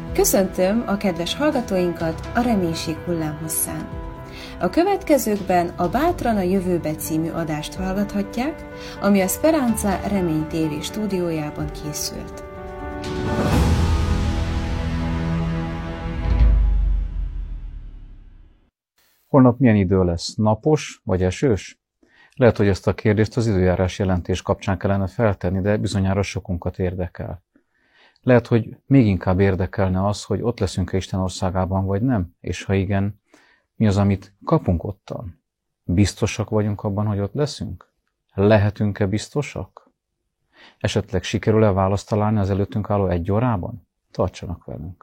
Köszöntöm a kedves hallgatóinkat a Reménység hullámhosszán. A következőkben a Bátran a jövőbe című adást hallgathatják, ami a Speranza Remény TV stúdiójában készült. Holnap milyen idő lesz? Napos vagy esős? Lehet, hogy ezt a kérdést az időjárás jelentés kapcsán kellene feltenni, de bizonyára sokunkat érdekel. Lehet, hogy még inkább érdekelne az, hogy ott leszünk-e Isten országában, vagy nem, és ha igen, mi az, amit kapunk ottan? Biztosak vagyunk abban, hogy ott leszünk? Lehetünk-e biztosak? Esetleg sikerül-e választ találni az előttünk álló 1 órában? Tartsanak velünk!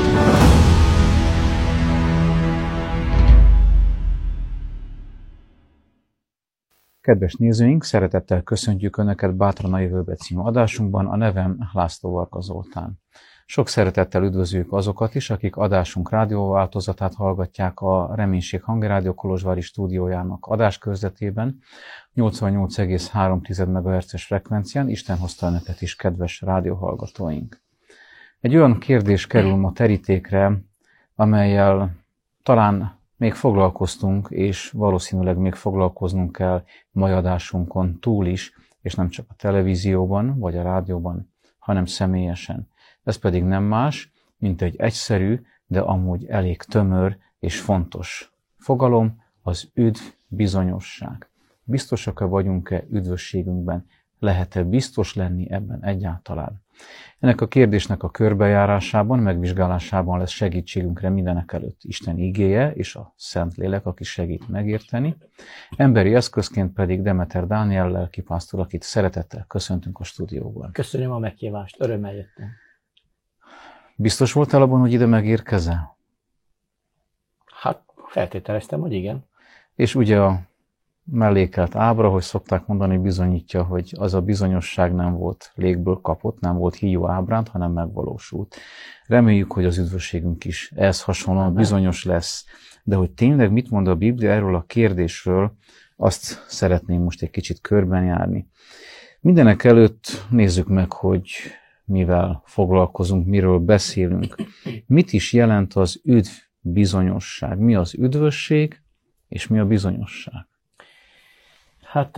Kedves nézőink, szeretettel köszöntjük Önöket Bátran a jövőbe című adásunkban, a nevem László Varga Zoltán. Sok szeretettel üdvözlők azokat is, akik adásunk rádióváltozatát hallgatják a Reménység Hangrádió Kolozsvári stúdiójának adáskörzetében, 88,3 MHz-es frekvencián. Isten hozta Önöket is, kedves rádióhallgatóink. Egy olyan kérdés kerül ma terítékre, amellyel talán még foglalkoztunk, és valószínűleg még foglalkoznunk kell mai adásunkon túl is, és nem csak a televízióban vagy a rádióban, hanem személyesen. Ez pedig nem más, mint egy egyszerű, de amúgy elég tömör és fontos fogalom, az üdv bizonyosság. Biztosak-e vagyunk-e üdvösségünkben? Lehet-e biztos lenni ebben egyáltalán? Ennek a kérdésnek a körbejárásában, megvizsgálásában lesz segítségünkre mindenekelőtt Isten igéje és a Szentlélek, aki segít megérteni. Emberi eszközként pedig Demeter Dániel lelkipásztor, akit szeretettel köszöntünk a stúdióban. Köszönöm a meghívást, örömmel jöttem. Biztos voltál abban, hogy ide megérkezel? Hát feltételeztem, hogy igen. És ugye a mellékelt ábra, hogy szokták mondani, bizonyítja, hogy az a bizonyosság nem volt légből kapott, nem volt híjú ábránt, hanem megvalósult. Reméljük, hogy az üdvösségünk is ehhez hasonlóan bizonyos lesz. De hogy tényleg mit mond a Biblia erről a kérdésről, azt szeretném most egy kicsit körben járni. Mindenek előtt nézzük meg, hogy mivel foglalkozunk, miről beszélünk. Mit is jelent az üdv bizonyosság? Mi az üdvösség, és mi a bizonyosság? Hát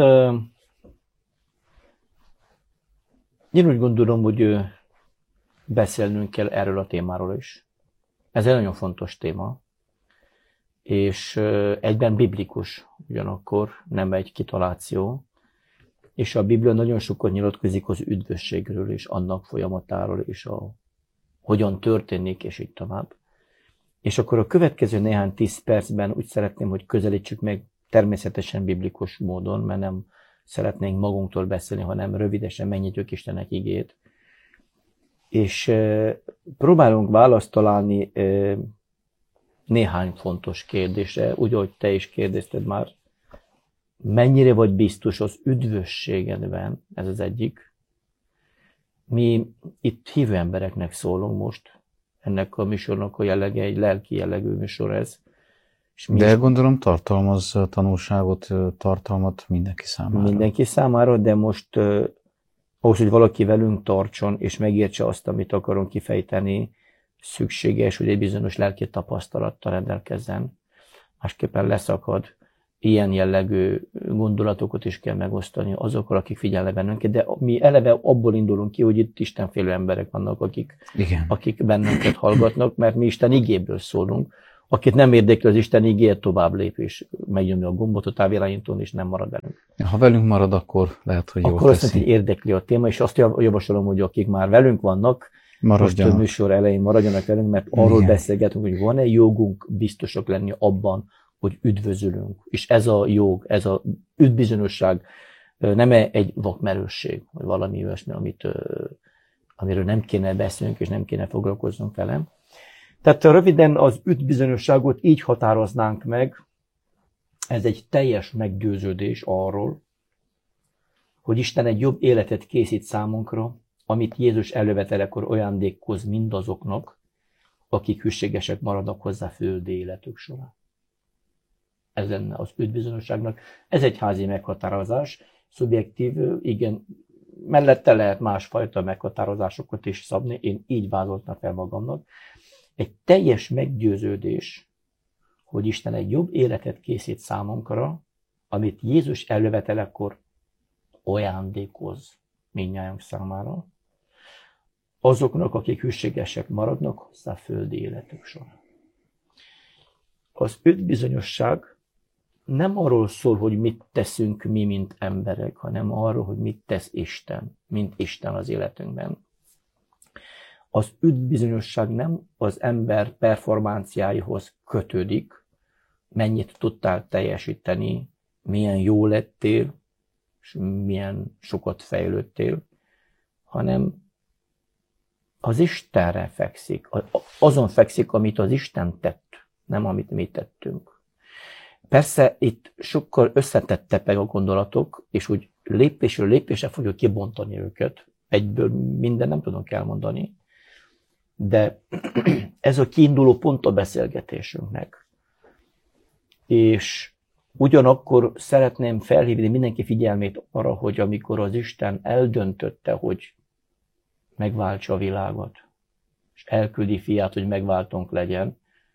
én úgy gondolom, hogy beszélnünk kell erről a témáról is. Ez egy nagyon fontos téma, és egyben biblikus, ugyanakkor nem egy kitaláció, és a Biblia nagyon sokat nyilatkozik az üdvösségről, és annak folyamatáról, és hogyan történik, és így tovább. És akkor a következő néhány 10 percben úgy szeretném, hogy közelítsük meg természetesen biblikus módon, mert nem szeretnénk magunktól beszélni, hanem rövidesen megnyitjuk Istennek igét. És próbálunk választ találni néhány fontos kérdésre, úgy, ahogy te is kérdezted már. Mennyire vagy biztos az üdvösségedben? Ez az egyik. Mi itt hívő embereknek szólunk most. Ennek a műsornak a jellege egy lelki jellegű műsor ez. De gondolom tartalmaz tanulságot, tartalmat mindenki számára. Mindenki számára, de most ahhoz, hogy valaki velünk tartson, és megértse azt, amit akarunk kifejteni, szükséges, hogy egy bizonyos lelki tapasztalattal rendelkezzen. Másképpen leszakad. Ilyen jellegű gondolatokat is kell megosztani azokkal, akik figyelnek bennünket, de mi eleve abból indulunk ki, hogy itt istenfélő emberek vannak, akik bennünket hallgatnak, mert mi Isten igéből szólunk. Akit nem érdekli az Isten igéje, tovább lép, és megnyomja a gombot a távirányítón, és nem marad velünk. Ha velünk marad, akkor lehet, hogy jól akkor teszi. Akkor azt mondja, hogy érdekli a téma, és azt javasolom, hogy akik már velünk vannak, most a műsor elején maradjanak velünk, mert arról beszélgetünk, hogy van-e jogunk biztosak lenni abban, hogy üdvözülünk. És ez a jog, ez a üdvbizonyosság nem egy vakmerősség, vagy valami olyasmi, amiről nem kéne beszélnünk, és nem kéne foglalkoznunk vele. Tehát röviden az üdvbizonyosságot így határoznánk meg, ez egy teljes meggyőződés arról, hogy Isten egy jobb életet készít számunkra, amit Jézus elővetelekor ajándékoz mindazoknak, akik hűségesek maradnak hozzá földi életük során. Ez lenne az üdvbizonyosságnak. Ez egy házi meghatározás, szubjektív, igen, mellette lehet másfajta meghatározásokat is szabni, én így vázoltam fel magamnak. Egy teljes meggyőződés, hogy Isten egy jobb életet készít számunkra, amit Jézus elővetelekor ajándékoz mindnyájunk számára, azoknak, akik hűségesek maradnak hozzá földi életük során. Az ötbizonyosság nem arról szól, hogy mit teszünk mi, mint emberek, hanem arról, hogy mit tesz Isten, mint Isten az életünkben. Az ötbizonyosság nem az ember performanciáihoz kötődik, mennyit tudtál teljesíteni, milyen jó lettél, és milyen sokat fejlődtél, hanem az Istenre fekszik, azon fekszik, amit az Isten tett, nem amit mi tettünk. Persze itt sokkal összetettebb a gondolatok, és úgy lépésről lépésre fogjuk kibontani őket. Egyből minden nem tudunk elmondani, de ez a kiinduló pont a beszélgetésünknek. És ugyanakkor szeretném felhívni mindenki figyelmét arra, hogy amikor az Isten eldöntötte, hogy megváltsa a világot, és elküldi fiát, hogy megváltónk legyen,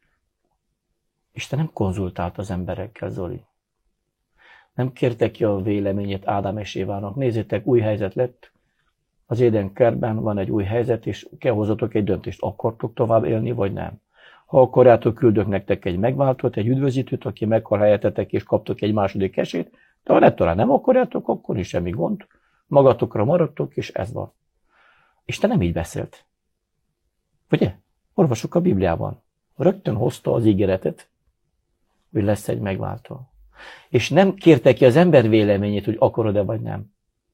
Isten nem konzultált az emberekkel, Zoli. Nem kérte ki a véleményét Ádám és Évának. Nézzétek, új helyzet lett, az Éden kertben van egy új helyzet, és kell hozzatok egy döntést. Akartok tovább élni, vagy nem? Ha akarjátok, küldök nektek egy megváltót, egy üdvözítőt, aki meghal helyettetek, és kaptok egy második esélyt, de ha talán nem akarjátok, akkor is semmi gond. Magatokra maradtok, és ez van. Isten nem így beszélt. Ugye? Olvassuk a Bibliában. Rögtön hozta az ígéretet, hogy lesz egy megváltó. És nem kérte ki az ember véleményét, hogy akarod-e vagy nem.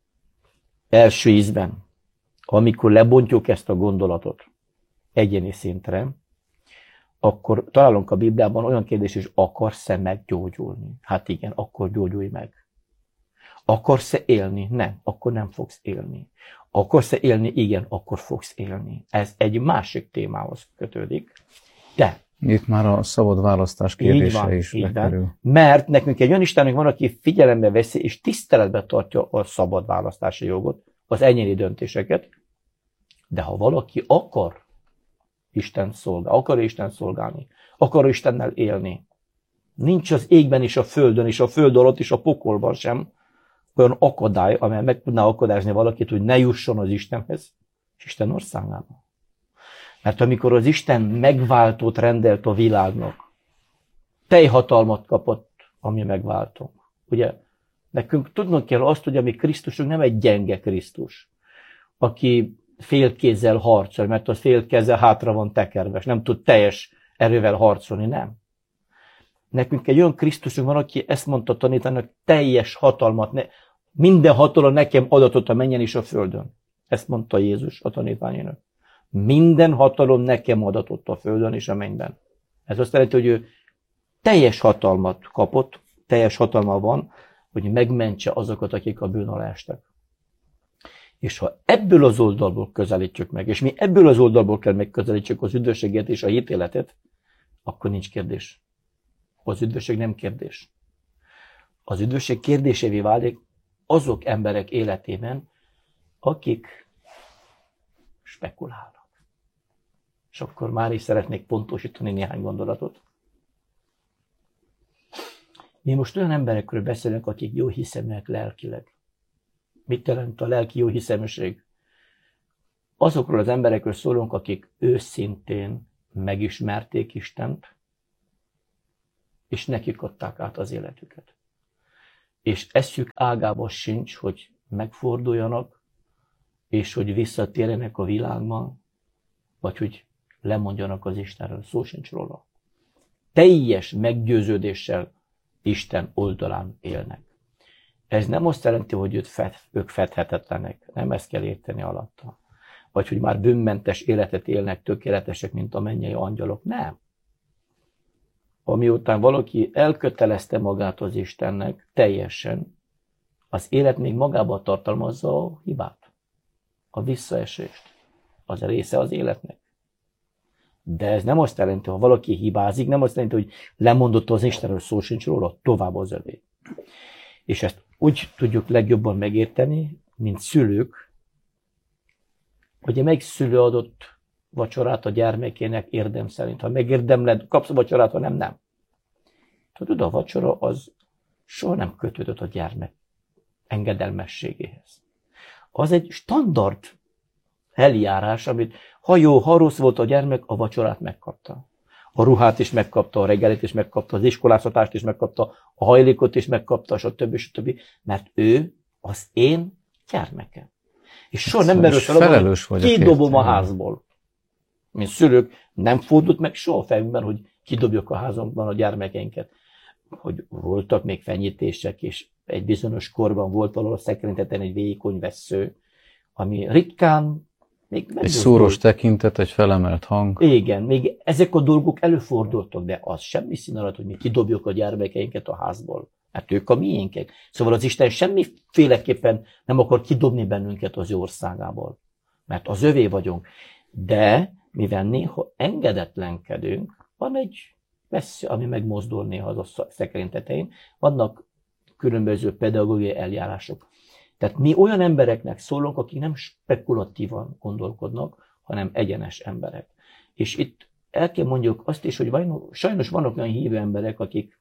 Első ízben, amikor lebontjuk ezt a gondolatot egyéni szintre, akkor találunk a Bibliában olyan kérdés, hogy akarsz-e meggyógyulni? Hát igen, akkor gyógyulj meg. Akarsz-e élni? Nem, akkor nem fogsz élni. Akarsz-e élni? Igen, akkor fogsz élni. Ez egy másik témához kötődik, de itt már a szabad választás kérdése is bekerül. Mert nekünk egy olyan Istenünk van, aki figyelembe veszi és tiszteletbe tartja a szabad választási jogot, az egyéni döntéseket, de ha valaki akar Isten szolgálni, akar Istennel élni, nincs az égben és a földön és a föld alatt és a pokolban sem olyan akadály, amely meg tudná akadályozni valakit, hogy ne jusson az Istenhez és Isten országába. Mert amikor az Isten megváltót rendelt a világnak, teljhatalmat kapott, ami megváltónk. Ugye, nekünk tudnunk kell azt, hogy a mi Krisztusunk nem egy gyenge Krisztus, aki félkézzel harcol, mert az félkézzel hátra van tekerve, és nem tud teljes erővel harcolni, nem. Nekünk egy olyan Krisztusunk van, aki ezt mondta tanítanak, teljes hatalmat, minden hatalom nekem adatot a mennyen és a földön. Ezt mondta Jézus a tanítványának. Minden hatalom nekem adatott a földön és a mennyben. Ez azt jelenti, hogy ő teljes hatalmat kapott, teljes hatalma van, hogy megmentse azokat, akik a bűn alá estek. És ha ebből az oldalból közelítjük meg, és mi ebből az oldalból kell megközelítsük az üdvösséget és a hitéletet, akkor nincs kérdés. Az üdvösség nem kérdés. Az üdvösség kérdésévé válik azok emberek életében, akik spekulálnak. És akkor már is szeretnék pontosítani néhány gondolatot. Mi most olyan emberekről beszélünk, akik jó hiszeműek lelkileg. Mit jelent a lelki jó hiszeműség? Azokról az emberekről szólunk, akik őszintén megismerték Istent, és nekik adták át az életüket. És eszük ágában sincs, hogy megforduljanak, és hogy visszatérjenek a világban, vagy hogy lemondjanak az Istenről. Szó sincs róla. Teljes meggyőződéssel Isten oldalán élnek. Ez nem azt jelenti, hogy ők fedhetetlenek. Nem ezt kell érteni alatta. Vagy hogy már bűnmentes életet élnek, tökéletesek, mint a mennyei angyalok. Nem. Amiután valaki elkötelezte magát az Istennek teljesen, az élet még magában tartalmazza a hibát, a visszaesést. Az a része az életnek. De ez nem azt jelenti, ha valaki hibázik, nem azt jelenti, hogy lemondott az Istenről, szó sincs róla, tovább az övé. És ezt úgy tudjuk legjobban megérteni, mint szülők, ugye melyik szülő adott vacsorát a gyermekének érdem szerint. Ha megérdemled, kapsz a vacsorát, ha nem, nem. Tudod, a vacsora az soha nem kötődött a gyermek engedelmességéhez. Az egy standard eljárás, amit ha jó, ha rossz volt a gyermek, a vacsorát megkapta. A ruhát is megkapta, a reggelit is megkapta, az iskoláztatást is megkapta, a hajlékot is megkapta, stb. Mert ő az én gyermekem. És soha nem merül fel, hogy kidobom a házból. Mint szülők nem fordult meg soha fejünkben, hogy kidobjuk a házunkban a gyermekeinket. Hogy voltak még fenyítések, és egy bizonyos korban volt valahol a szekrényteten egy vékony vessző, ami ritkán még egy szúros tekintet, egy felemelt hang. Igen, még ezek a dolgok előfordultak, de az semmi szín alatt, hogy mi kidobjuk a gyermekeinket a házból. Hát ők a miénkek. Szóval az Isten semmiféleképpen nem akar kidobni bennünket az ő országából. Mert az övé vagyunk. De mivel néha engedetlenkedünk, van egy vesző, ami megmozdul néha az a szekrény tetején, vannak különböző pedagógiai eljárások. Tehát mi olyan embereknek szólunk, akik nem spekulatívan gondolkodnak, hanem egyenes emberek. És itt el kell mondjuk azt is, hogy sajnos vannak olyan hívő emberek, akik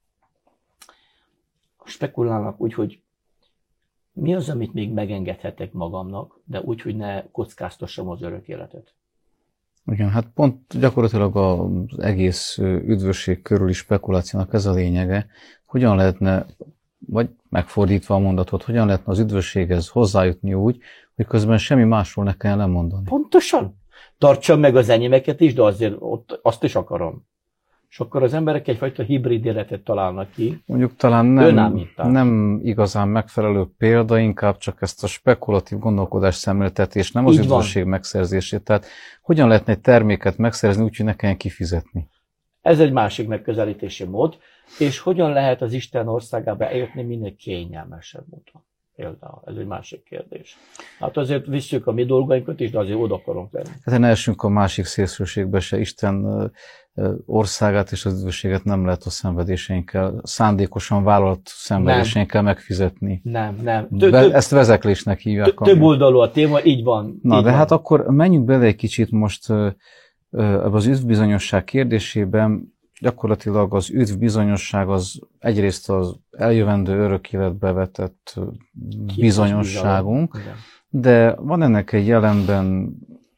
spekulálnak úgy, hogy mi az, amit még megengedhetek magamnak, de úgy, hogy ne kockáztassam az örök életet. Igen, hát pont gyakorlatilag az egész üdvösség körüli spekulációnak ez a lényege, hogyan lehetne, vagy megfordítva a mondatot, hogyan lehetne az üdvösséghez hozzájutni úgy, hogy közben semmi másról ne kelljen lemondani. Pontosan. Tartsam meg az enyémeket is, de azért azt is akarom. És akkor az emberek egyfajta hibrid életet találnak ki. Mondjuk talán nem igazán megfelelő példa, inkább csak ezt a spekulatív gondolkodás szemléltetés, nem az üdvösség megszerzését. Tehát hogyan lehetne egy terméket megszerzni úgy, hogy ne kelljen kifizetni? Ez egy másik megközelítési mód. És hogyan lehet az Isten országába eljutni minél kényelmesebb módon? Például, ez egy másik kérdés. Hát azért visszük a mi dolgainkat is, de azért oda akarunk lenni. Hát ne essünk a másik szélsőségbe se. Isten országát és az üdvösséget nem lehet a szenvedéseinkkel, szándékosan vállalt szenvedéseinkkel megfizetni. Nem. Ezt vezeklésnek hívják. Több oldalú a téma, így van. Na, így de van. hát akkor menjünk bele egy kicsit most az üdvbizonyosság kérdésében. Gyakorlatilag az üdvbizonyosság az egyrészt az eljövendő örök életbe vetett bizonyosságunk, de van ennek egy jelenben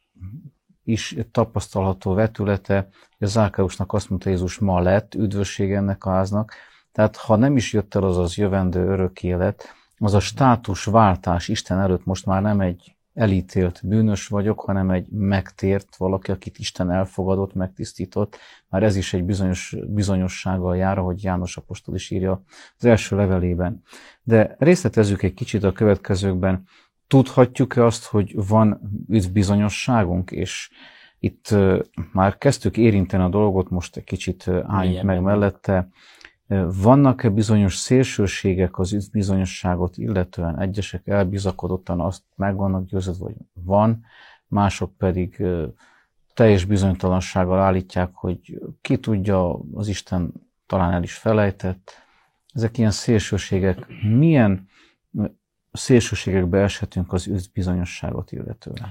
is tapasztalható vetülete, hogy Zákkeusnak azt mondta Jézus, ma lett üdvösség ennek a háznak, tehát ha nem is jött el az jövendő örök élet, az a státusváltás Isten előtt most már nem egy elítélt bűnös vagyok, hanem egy megtért valaki, akit Isten elfogadott, megtisztított. Már ez is egy bizonyossággal jár, ahogy János apostol is írja az első levelében. De részletezzük egy kicsit a következőkben. Tudhatjuk-e azt, hogy van üdvbizonyosságunk, és itt már kezdtük érinteni a dolgot, most egy kicsit álljunk meg mellette. Vannak-e bizonyos szélsőségek az üdvbizonyosságot illetően? Egyesek elbizakodottan azt meg vannak győződve, hogy van, mások pedig teljes bizonytalansággal állítják, hogy ki tudja, az Isten talán el is felejtett. Ezek ilyen szélsőségek. Milyen szélsőségekbe eshetünk az üdvbizonyosságot illetően?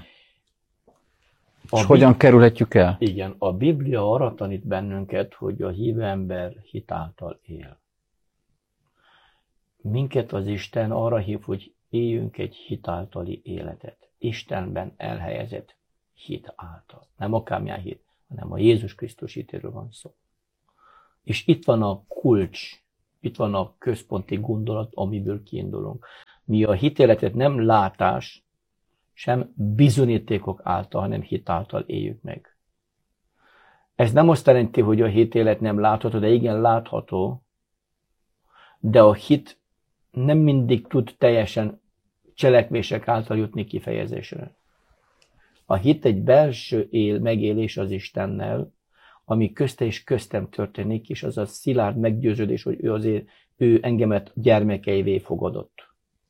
És hogyan kerülhetjük el? Igen, a Biblia arra tanít bennünket, hogy a hívő ember hit által él. Minket az Isten arra hív, hogy éljünk egy hit általi életet. Istenben elhelyezett hit által. Nem akármilyen hit, hanem a Jézus Krisztus hitéről van szó. És itt van a kulcs, itt van a központi gondolat, amiből kiindulunk. Mi a hitéletet nem látás, sem bizonyítékok által, hanem hit által éljük meg. Ez nem azt jelenti, hogy a hitélet nem látható, de igen látható, de a hit nem mindig tud teljesen cselekvések által jutni kifejezésre. A hit egy belső megélés az Istennel, ami közte és köztem történik, és az a szilárd meggyőződés, hogy ő engemet gyermekeivé fogadott.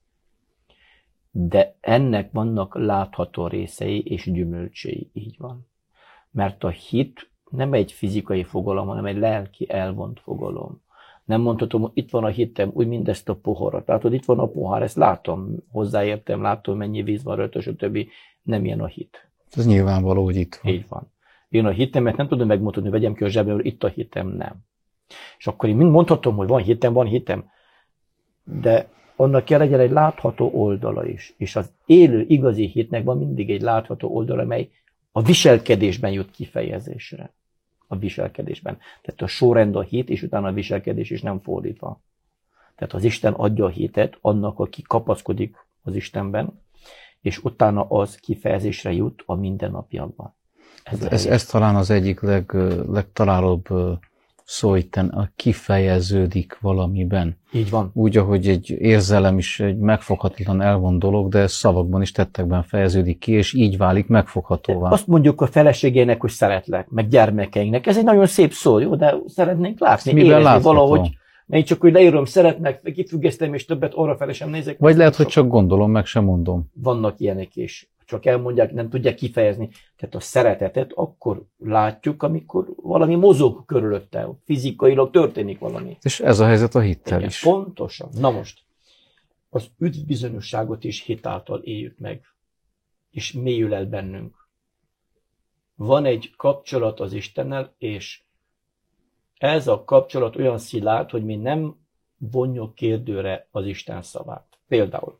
De ennek vannak látható részei és gyümölcsei, így van. Mert a hit nem egy fizikai fogalom, hanem egy lelki elvont fogalom. Nem mondhatom, hogy itt van a hitem, úgy mindezt a poharat. Látod, itt van a pohár, ezt látom, hozzáértem, látom, mennyi víz van rajta, stb. Nem ilyen a hit. Ez nyilvánvaló, hogy itt van. Így van. Én a hitemet nem tudom megmutatni, hogy vegyem ki a zsebemről, itt a hitem, nem. És akkor én mind mondhatom, hogy van hitem, de annak kell legyen egy látható oldala is. És az élő, igazi hitnek van mindig egy látható oldala, mely a viselkedésben jut kifejezésre. A viselkedésben. Tehát a sorrend a hit, és utána a viselkedés is nem fordítva. Tehát az Isten adja a hitet annak, aki kapaszkodik az Istenben, és utána az kifejezésre jut a mindennapjakban. Ez talán az egyik legtalálóbb szó itten, a kifejeződik valamiben. Így van. Úgy, ahogy egy érzelem is egy megfoghatatlan elvont dolog, de szavakban is, tettekben fejeződik ki, és így válik megfoghatóvá. Azt mondjuk a feleségének, hogy szeretlek, meg gyermekeinknek. Ez egy nagyon szép szó, jó, de szeretnénk látni, érezni valahogy. Én csak, hogy leírom, szeretnek, kifüggesztem, és többet arra sem nézek. Vagy lehet, hogy csak gondolom, meg sem mondom. Vannak ilyenek is. Csak elmondják, nem tudják kifejezni. Tehát a szeretetet akkor látjuk, amikor valami mozog körülötte, fizikailag történik valami. És ez a helyzet a hittel is. Pontosan. Na most, az üdvbizonyosságot is hit által éljük meg, és mélyül el bennünk. Van egy kapcsolat az Istennel, és ez a kapcsolat olyan szilárd, hogy mi nem vonjuk kérdőre az Isten szavát. Például,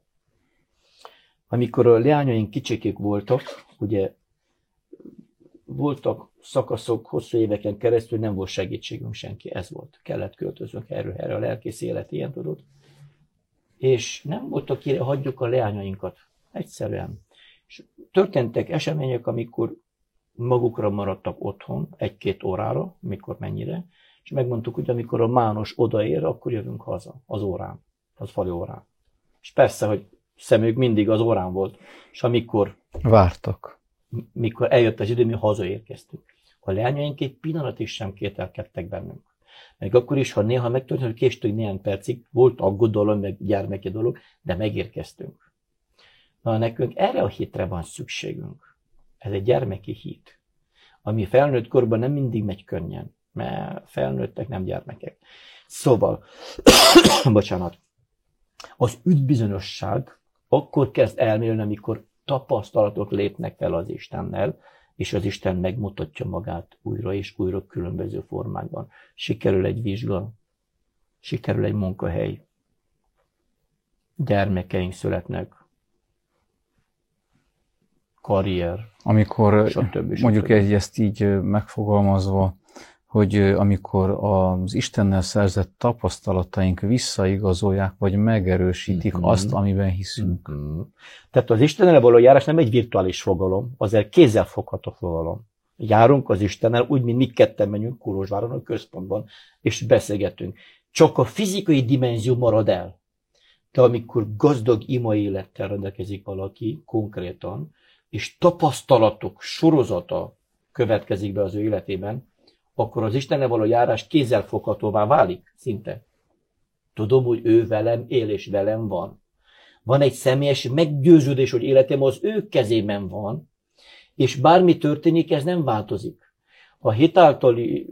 amikor a leányaink kicsikik voltak, ugye voltak szakaszok hosszú éveken keresztül, nem volt segítségünk senki, ez volt. Kellett költöznünk erre a lelkész élet, ilyen tudod. És nem volt, akire hagyjuk a leányainkat. Egyszerűen. És történtek események, amikor magukra maradtak otthon, 1-2 órára, mikor mennyire, és megmondtuk, hogy amikor a Mános odaér, akkor jövünk haza, az órán, az fali órán. És persze, hogy szemük mindig az órán volt, és amikor vártak. Mikor eljött az idő, mi hazaérkeztünk. A leányaink egy pillanatig sem kételkedtek bennünk. Meg akkor is, ha néha megtörtént, hogy késtünk néhány percig, volt aggodalom, meg gyermeki dolog, de megérkeztünk. Na, nekünk erre a hitre van szükségünk. Ez egy gyermeki hit, ami felnőtt korban nem mindig megy könnyen, mert felnőttek nem gyermekek. Szóval, bocsánat, az üdvbizonyosság akkor kezd elmélni, amikor tapasztalatok lépnek fel az Istennel, és az Isten megmutatja magát újra és újra különböző formákban. Sikerül egy vizsga, sikerül egy munkahely, gyermekeink születnek, karrier, amikor stb. Mondjuk ezt így megfogalmazva, hogy amikor az Istennel szerzett tapasztalataink visszaigazolják, vagy megerősítik azt, amiben hiszünk. Tehát az Istennel való járás nem egy virtuális fogalom, az egy kézzelfogható fogalom. Járunk az Istennel, úgy, mint mi ketten menjünk Kolozsváron a központban, és beszélgetünk. Csak a fizikai dimenzió marad el. De amikor gazdag ima élettel rendelkezik valaki konkrétan, és tapasztalatok sorozata következik be az ő életében, akkor az Istennel való járás kézzelfoghatóvá válik szinte. Tudom, hogy ő velem él és velem van. Van egy személyes meggyőződés, hogy életem az ő kezében van, és bármi történik, ez nem változik. A hitáltali,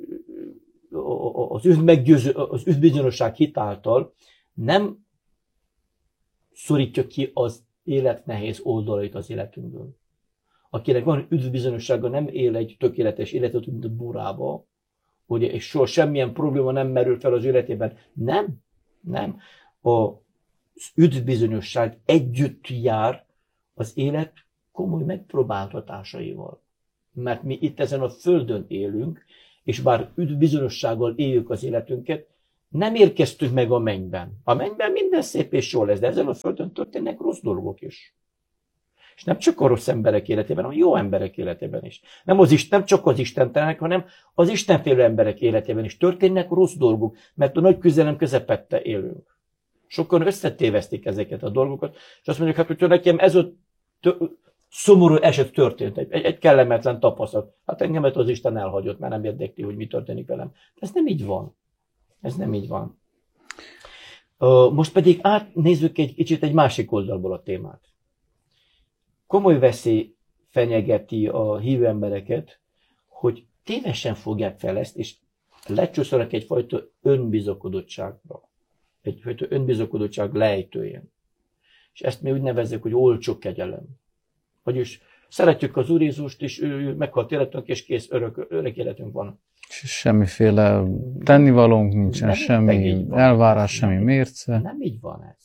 az üdvbizonyosság hitáltal nem szorítja ki az élet nehéz oldalait az életünkből. Akinek van üdvbizonyossága, nem él egy tökéletes életet, mint a burába, ugye, és soha semmilyen probléma nem merül fel az életében. Nem. Az üdvbizonyosság együtt jár az élet komoly megpróbáltatásaival. Mert mi itt ezen a földön élünk, és bár üdvbizonyossággal éljük az életünket, nem érkeztünk meg a mennyben. A mennyben minden szép és jó lesz, de ezen a földön történnek rossz dolgok is. És nem csak a rossz emberek életében, hanem a jó emberek életében is. Nem csak az istentelenek, hanem az istenfélő emberek életében is történnek rossz dolgok, mert a nagy küzdelem közepette élünk. Sokan összetévesztik ezeket a dolgokat, és azt mondják, hát, hogyha nekem ez a szomorú eset történt, egy kellemetlen tapasztalat, hát engemet az Isten elhagyott, mert nem érdekli, hogy mi történik velem. De ez nem így van. Ez nem így van. Most pedig átnézzük egy kicsit egy másik oldalból a témát. Komoly veszély fenyegeti a hívő embereket, hogy tévesen fogják fel ezt, és lecsúszanak egyfajta önbizakodottságra. Egyfajta önbizakodottság lejtőjén. És ezt mi úgy nevezzük, hogy olcsó kegyelem. Vagyis szeretjük az Úr Jézust, és ő meghalt életünk, és kész, örök életünk van. Semmiféle tennivalónk nincsen, nem, semmi elvárás, semmi mérce. Nem így van ez.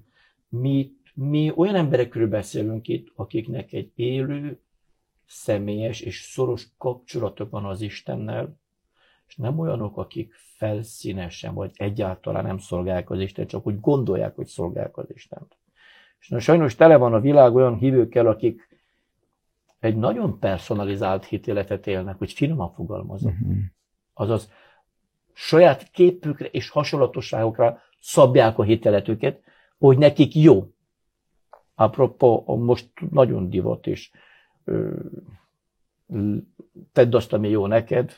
Mi olyan emberekről beszélünk itt, akiknek egy élő, személyes és szoros kapcsolata van az Istennel, és nem olyanok, akik felszínesen, vagy egyáltalán nem szolgálják az Istent, csak úgy gondolják, hogy szolgálják az Istent. És na, sajnos tele van a világ olyan hívőkkel, akik egy nagyon personalizált hitéletet élnek, hogy finoman fogalmazok. Azaz saját képükre és hasonlatosságokra szabják a hiteletüket, hogy nekik jó. Apropó, most nagyon divat is. Tedd azt, ami jó neked,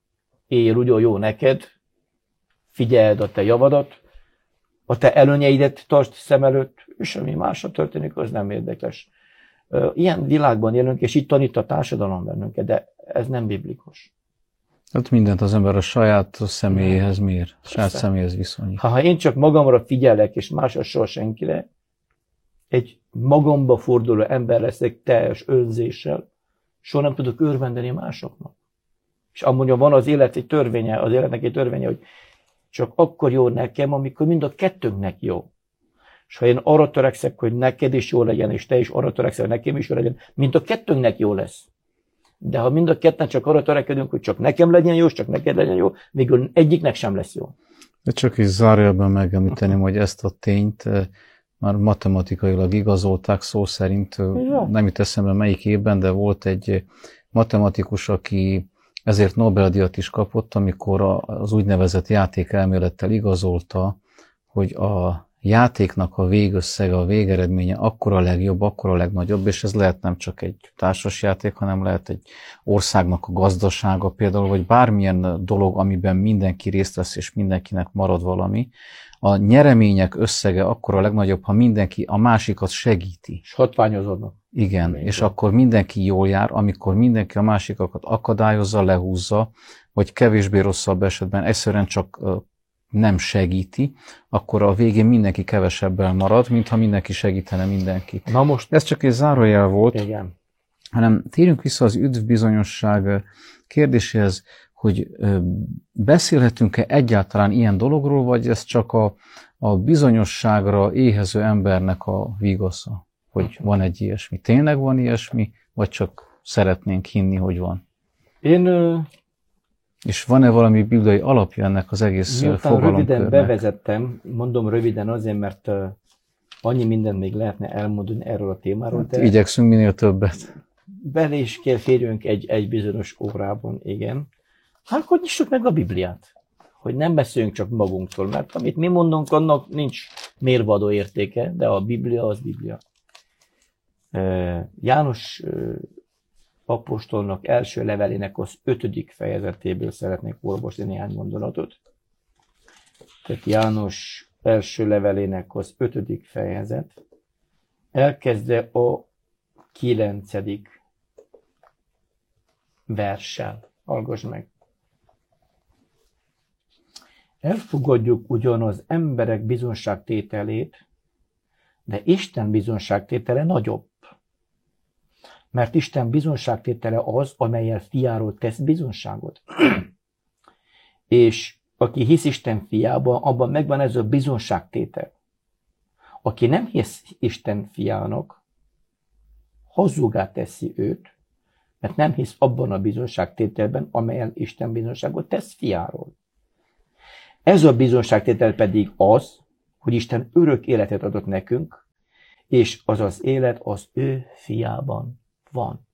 él úgy, jó neked, figyeld a te javadat, a te előnyeidet tartsd szem előtt, és ami másra történik, az nem érdekes. Ilyen világban élünk, és itt tanít a társadalom bennünket, de ez nem biblikus. Hát mindent az ember a saját személyéhez mér, a saját személyhez viszonyít. Ha én csak magamra figyelek, és másra soha senkire, egy magamba forduló ember leszek teljes önzéssel, soha nem tudok örvendeni másoknak. És amúgy van az élet egy törvénye, az életnek egy törvénye, hogy csak akkor jó nekem, amikor mind a kettőnknek jó. És ha én arra törekszek, hogy neked is jó legyen, és te is arra törekszel, hogy nekem is jó legyen, mind a kettőnknek jó lesz. De ha mind a ketten csak arra törekedünk, hogy csak nekem legyen jó, és csak neked legyen jó, végül egyiknek sem lesz jó. De csak is zárójelben megemlíteném, hogy ezt a tényt már matematikailag igazolták szó szerint, nem jut eszembe melyik évben, de volt egy matematikus, aki ezért Nobel-díjat is kapott, amikor az úgynevezett játékelmélettel igazolta, hogy a játéknak a végösszege, a végeredménye akkora legjobb, akkora legnagyobb, és ez lehet nem csak egy társasjáték, hanem lehet egy országnak a gazdasága például, vagy bármilyen dolog, amiben mindenki részt vesz, és mindenkinek marad valami. A nyeremények összege akkora legnagyobb, ha mindenki a másikat segíti. És hatványozodnak. Igen, és akkor mindenki jól jár, amikor mindenki a másikakat akadályozza, lehúzza, vagy kevésbé rosszabb esetben egyszerűen csak nem segíti, akkor a végén mindenki kevesebben marad, mintha mindenki segítene mindenkit. Na most... Ez csak egy zárójel volt, igen. hanem térjünk vissza az üdvbizonyosság kérdéséhez, hogy beszélhetünk-e egyáltalán ilyen dologról, vagy ez csak a bizonyosságra éhező embernek a vigasza, hogy van egy ilyesmi. Tényleg van ilyesmi, vagy csak szeretnénk hinni, hogy van? És van-e valami bibliai alapja ennek az egész fogalomkörnek? Röviden bevezettem, mondom röviden azért, mert annyi mindent még lehetne elmondani erről a témáról. Hát, igyekszünk minél többet. Bele is kell férjünk egy bizonyos órában, igen. Hát akkor nyissuk meg a Bibliát, hogy nem beszéljünk csak magunktól, mert amit mi mondunk, annak nincs mérvadó értéke, de a Biblia az Biblia. János apostolnak első levelének az 5. fejezetéből szeretnék olvasni néhány gondolatot. Tehát János első levelének az 5. fejezet, elkezdve a 9. verssel. Hallgass meg! Elfogadjuk ugyan az emberek bizonságtételét, de Isten bizonságtétele nagyobb. Mert Isten bizonságtétele az, amellyel fiáról tesz bizonságot. És aki hisz Isten fiában, abban megvan ez a bizonságtétel. Aki nem hisz Isten fiának, hazugá teszi őt, mert nem hisz abban a bizonságtételben, amelyen Isten bizonságot tesz fiáról. Ez a bizonságtétel pedig az, hogy Isten örök életet adott nekünk, és az az élet az ő fiában van.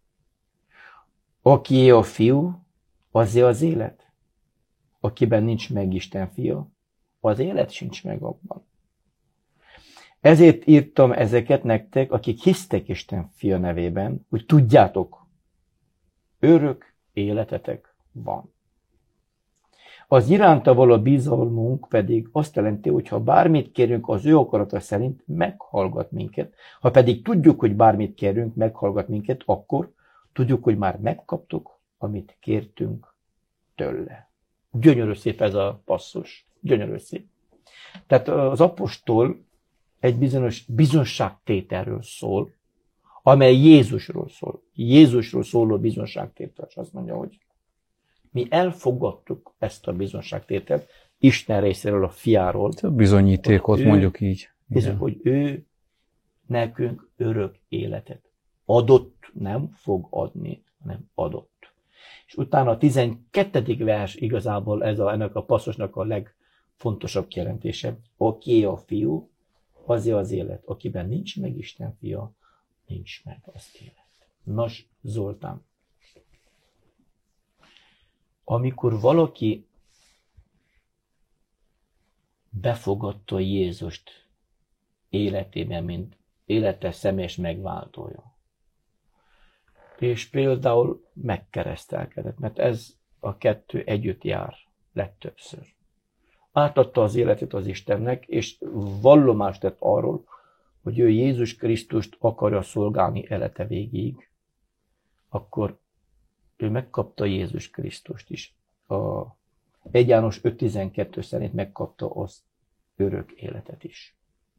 Akié a fiú, azé az élet. Akiben nincs meg Isten fia, az élet sincs meg abban. Ezért írtam ezeket nektek, akik hisztek Isten fia nevében, hogy tudjátok, örök életetek van. Az iránta való bizalmunk pedig azt jelenti, hogy ha bármit kérünk az ő akarata szerint, meghallgat minket. Ha pedig tudjuk, hogy bármit kérünk, meghallgat minket, akkor tudjuk, hogy már megkaptuk, amit kértünk tőle. Gyönyörű szép ez a passzus. Gyönyörű szép. Tehát az apostol egy bizonyos bizonságtételről szól, amely Jézusról szól. Jézusról szóló bizonságtétel. És azt mondja, hogy mi elfogadtuk ezt a bizonságtételt Isten részéről, a fiáról. A bizonyítékot mondjuk így. Bizony, hogy ő nekünk örök életet adott, nem fog adni, hanem adott. És utána a 12. vers igazából ennek a passzusnak a legfontosabb jelentése. Aki a fiú, azért az élet. Akiben nincs meg Isten fia, nincs meg az élet. Nos, Zoltán, amikor valaki befogadta Jézust életében, mint élete személyes megváltója, és például megkeresztelkedett, mert ez a kettő együtt jár legtöbbször. Átadta az életét az Istennek, és vallomást tett arról, hogy ő Jézus Krisztust akarja szolgálni élete végéig, akkor ő megkapta Jézus Krisztust is. A 1 János 5.12 szerint megkapta az örök életet is.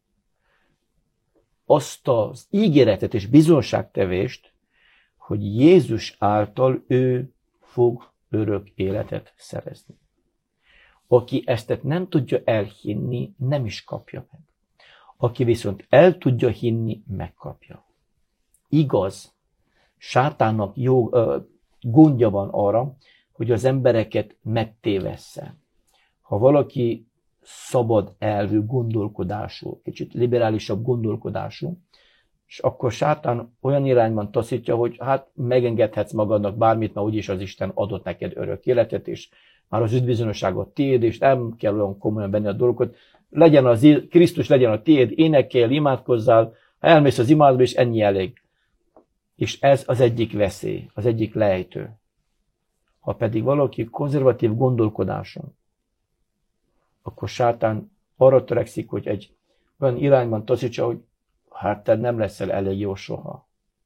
Azt az ígéretet és bizonságtevést, hogy Jézus által ő fog örök életet szerezni. Aki ezt nem tudja elhinni, nem is kapja meg. Aki viszont el tudja hinni, megkapja. Igaz, sátánnak gondja van arra, hogy az embereket megtévessze. Ha valaki szabad elvű gondolkodású, kicsit liberálisabb gondolkodású, és akkor sátán olyan irányban taszítja, hogy hát megengedhetsz magadnak bármit, mert úgyis az Isten adott neked örök életet, és már az üdvbizonyosságot tiéd, és nem kell olyan komolyan venni a dolgokat. Krisztus legyen a tiéd, énekelj, imádkozzál, ha elmész az imádba, és ennyi elég. És ez az egyik veszély, az egyik lejtő. Ha pedig valaki konzervatív gondolkodású, akkor sátán arra törekszik, hogy egy olyan irányban taszítsa, hogy hát te nem leszel elég jó soha.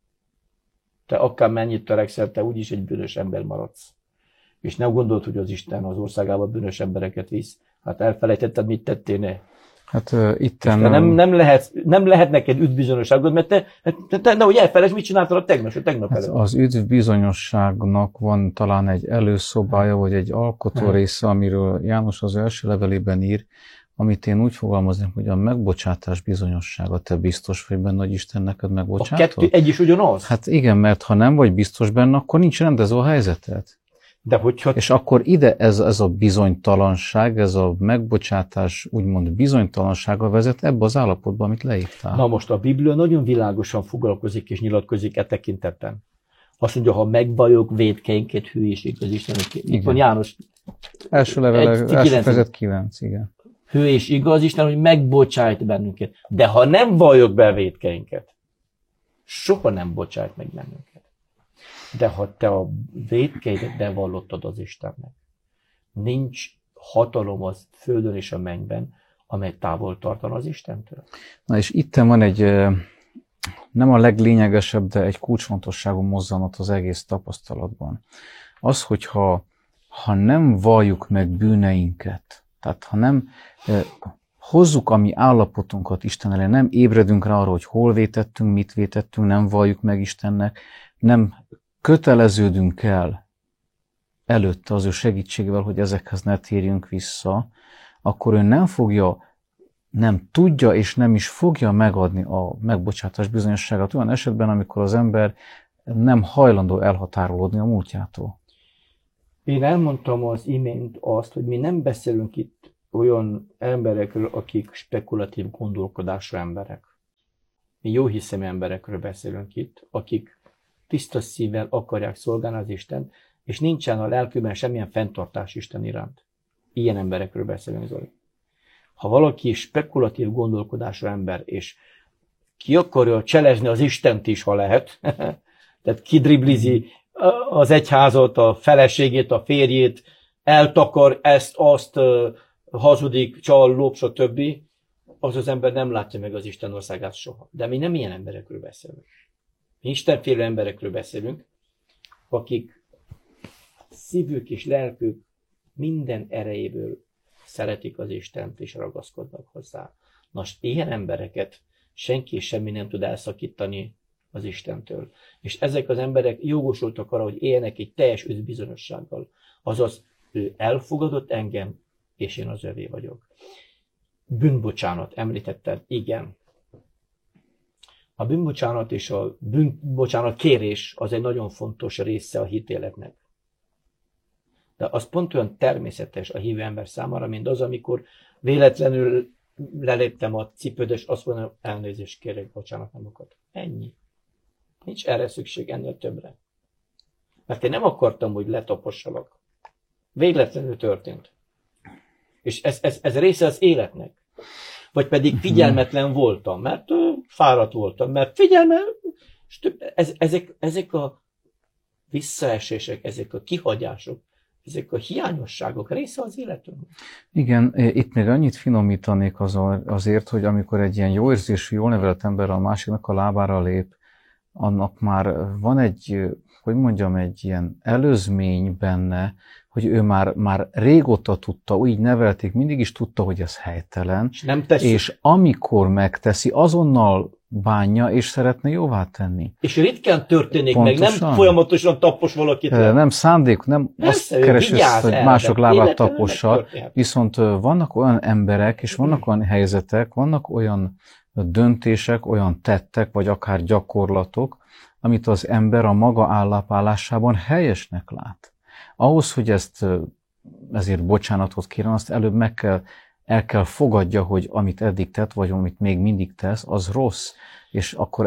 Te akár mennyit törekszel, te úgyis egy bűnös ember maradsz. És nem gondolt, hogy az Isten az országába bűnös embereket visz. Hát elfelejtetted, mit tettél, ne? Hát itten... Nem lehet neked üdvbizonyosságod, mert te nehogy elfelejtsd, mit csináltad a tegnap előtt. Hát az üdvbizonyosságnak van talán egy előszobája, vagy egy alkotó része, amiről János az első levelében ír, amit én úgy fogalmazom, hogy a megbocsátás bizonyossága. Te biztos vagy benne, hogy Isten neked megbocsátott? A kettő egy is ugyanaz? Hát igen, mert ha nem vagy biztos benne, akkor nincs rendezve a helyzeted. De hogyha... És akkor ide ez a bizonytalanság, ez a megbocsátás úgymond bizonytalansága vezet ebbe az állapotba, amit leírtál. Na most a Biblia nagyon világosan foglalkozik és nyilatkozik e tekintetben. Azt mondja, ha megvalljuk vétkeinket, hülyéség az Istennek. Itt van János. Első fejezet 9, igen. Hű és igaz Isten, hogy megbocsájt bennünket. De ha nem valljuk be a vétkeinket, soha nem bocsájt meg bennünket. De ha te a vétkeidet bevallottad az Istennek, nincs hatalom az földön és a mennyben, amely távol tartana az Istentől. Na és itt van egy, nem a leglényegesebb, de egy kulcsfontosságú mozzanat az egész tapasztalatban. Az, hogyha nem valljuk meg bűneinket, tehát ha nem hozzuk a mi állapotunkat Isten elé, nem ébredünk rá arra, hogy hol vétettünk, mit vétettünk, nem valljuk meg Istennek, nem köteleződünk el előtte az ő segítségével, hogy ezekhez ne térjünk vissza, akkor ő nem tudja és nem is fogja megadni a megbocsátás bizonyosságát olyan esetben, amikor az ember nem hajlandó elhatárolódni a múltjától. Én elmondtam az imént azt, hogy mi nem beszélünk itt olyan emberekről, akik spekulatív gondolkodású emberek. Mi jóhiszemű emberekről beszélünk itt, akik tiszta szívvel akarják szolgálni az Istent, és nincsen a lelkükben semmilyen fenntartás Isten iránt. Ilyen emberekről beszélünk, Zoli. Ha valaki spekulatív gondolkodású ember, és ki akarja cselezni az Istent is, ha lehet, tehát kidriblizi az egyházat, a feleségét, a férjét, eltakar ezt, azt, hazudik, csal, lop, stb., az ember nem látja meg az Isten országát soha. De mi nem ilyen emberekről beszélünk. Mi istenfélő emberekről beszélünk, akik szívük és lelkük minden erejéből szeretik az Istent, és ragaszkodnak hozzá. Nos, ilyen embereket senki és semmi nem tud elszakítani az Istentől. És ezek az emberek jogosultak arra, hogy éljenek egy teljes üzbizonyossággal. Azaz, ő elfogadott engem, és én az övé vagyok. Bűnbocsánat, említetted, igen. A bűnbocsánat és a bűnbocsánat kérés az egy nagyon fontos része a hitéletnek. De az pont olyan természetes a hívő ember számára, mint az, amikor véletlenül leléptem a cipőd, és azt mondom, elnézést kérek, bocsánat, nem akart. Ennyi. Nincs erre szükség, ennél többre. Mert én nem akartam, hogy letapossalak. Véletlenül történt. És ez része az életnek. Vagy pedig figyelmetlen voltam, mert fáradt voltam, mert ezek a visszaesések, ezek a kihagyások, ezek a hiányosságok része az életünk. Igen, itt még annyit finomítanék azért, hogy amikor egy ilyen jó érzésű, jól nevelt ember a másiknak a lábára lép, annak már van egy, hogy mondjam, egy ilyen előzmény benne, hogy ő már régóta tudta, így nevelték, mindig is tudta, hogy ez helytelen, és amikor megteszi, azonnal bánja, és szeretne jóvá tenni. És ritkán történik pontosan. Meg, nem folyamatosan tapos valakit. Nem szándék, nem azt keresi, hogy mások lábát tapossa, viszont vannak olyan emberek, és vannak olyan helyzetek, vannak olyan döntések, olyan tettek, vagy akár gyakorlatok, amit az ember a maga állapállásában helyesnek lát. Ahhoz, hogy ezért bocsánatot kérjen, azt előbb el kell fogadja, hogy amit eddig tett, vagy amit még mindig tesz, az rossz. És akkor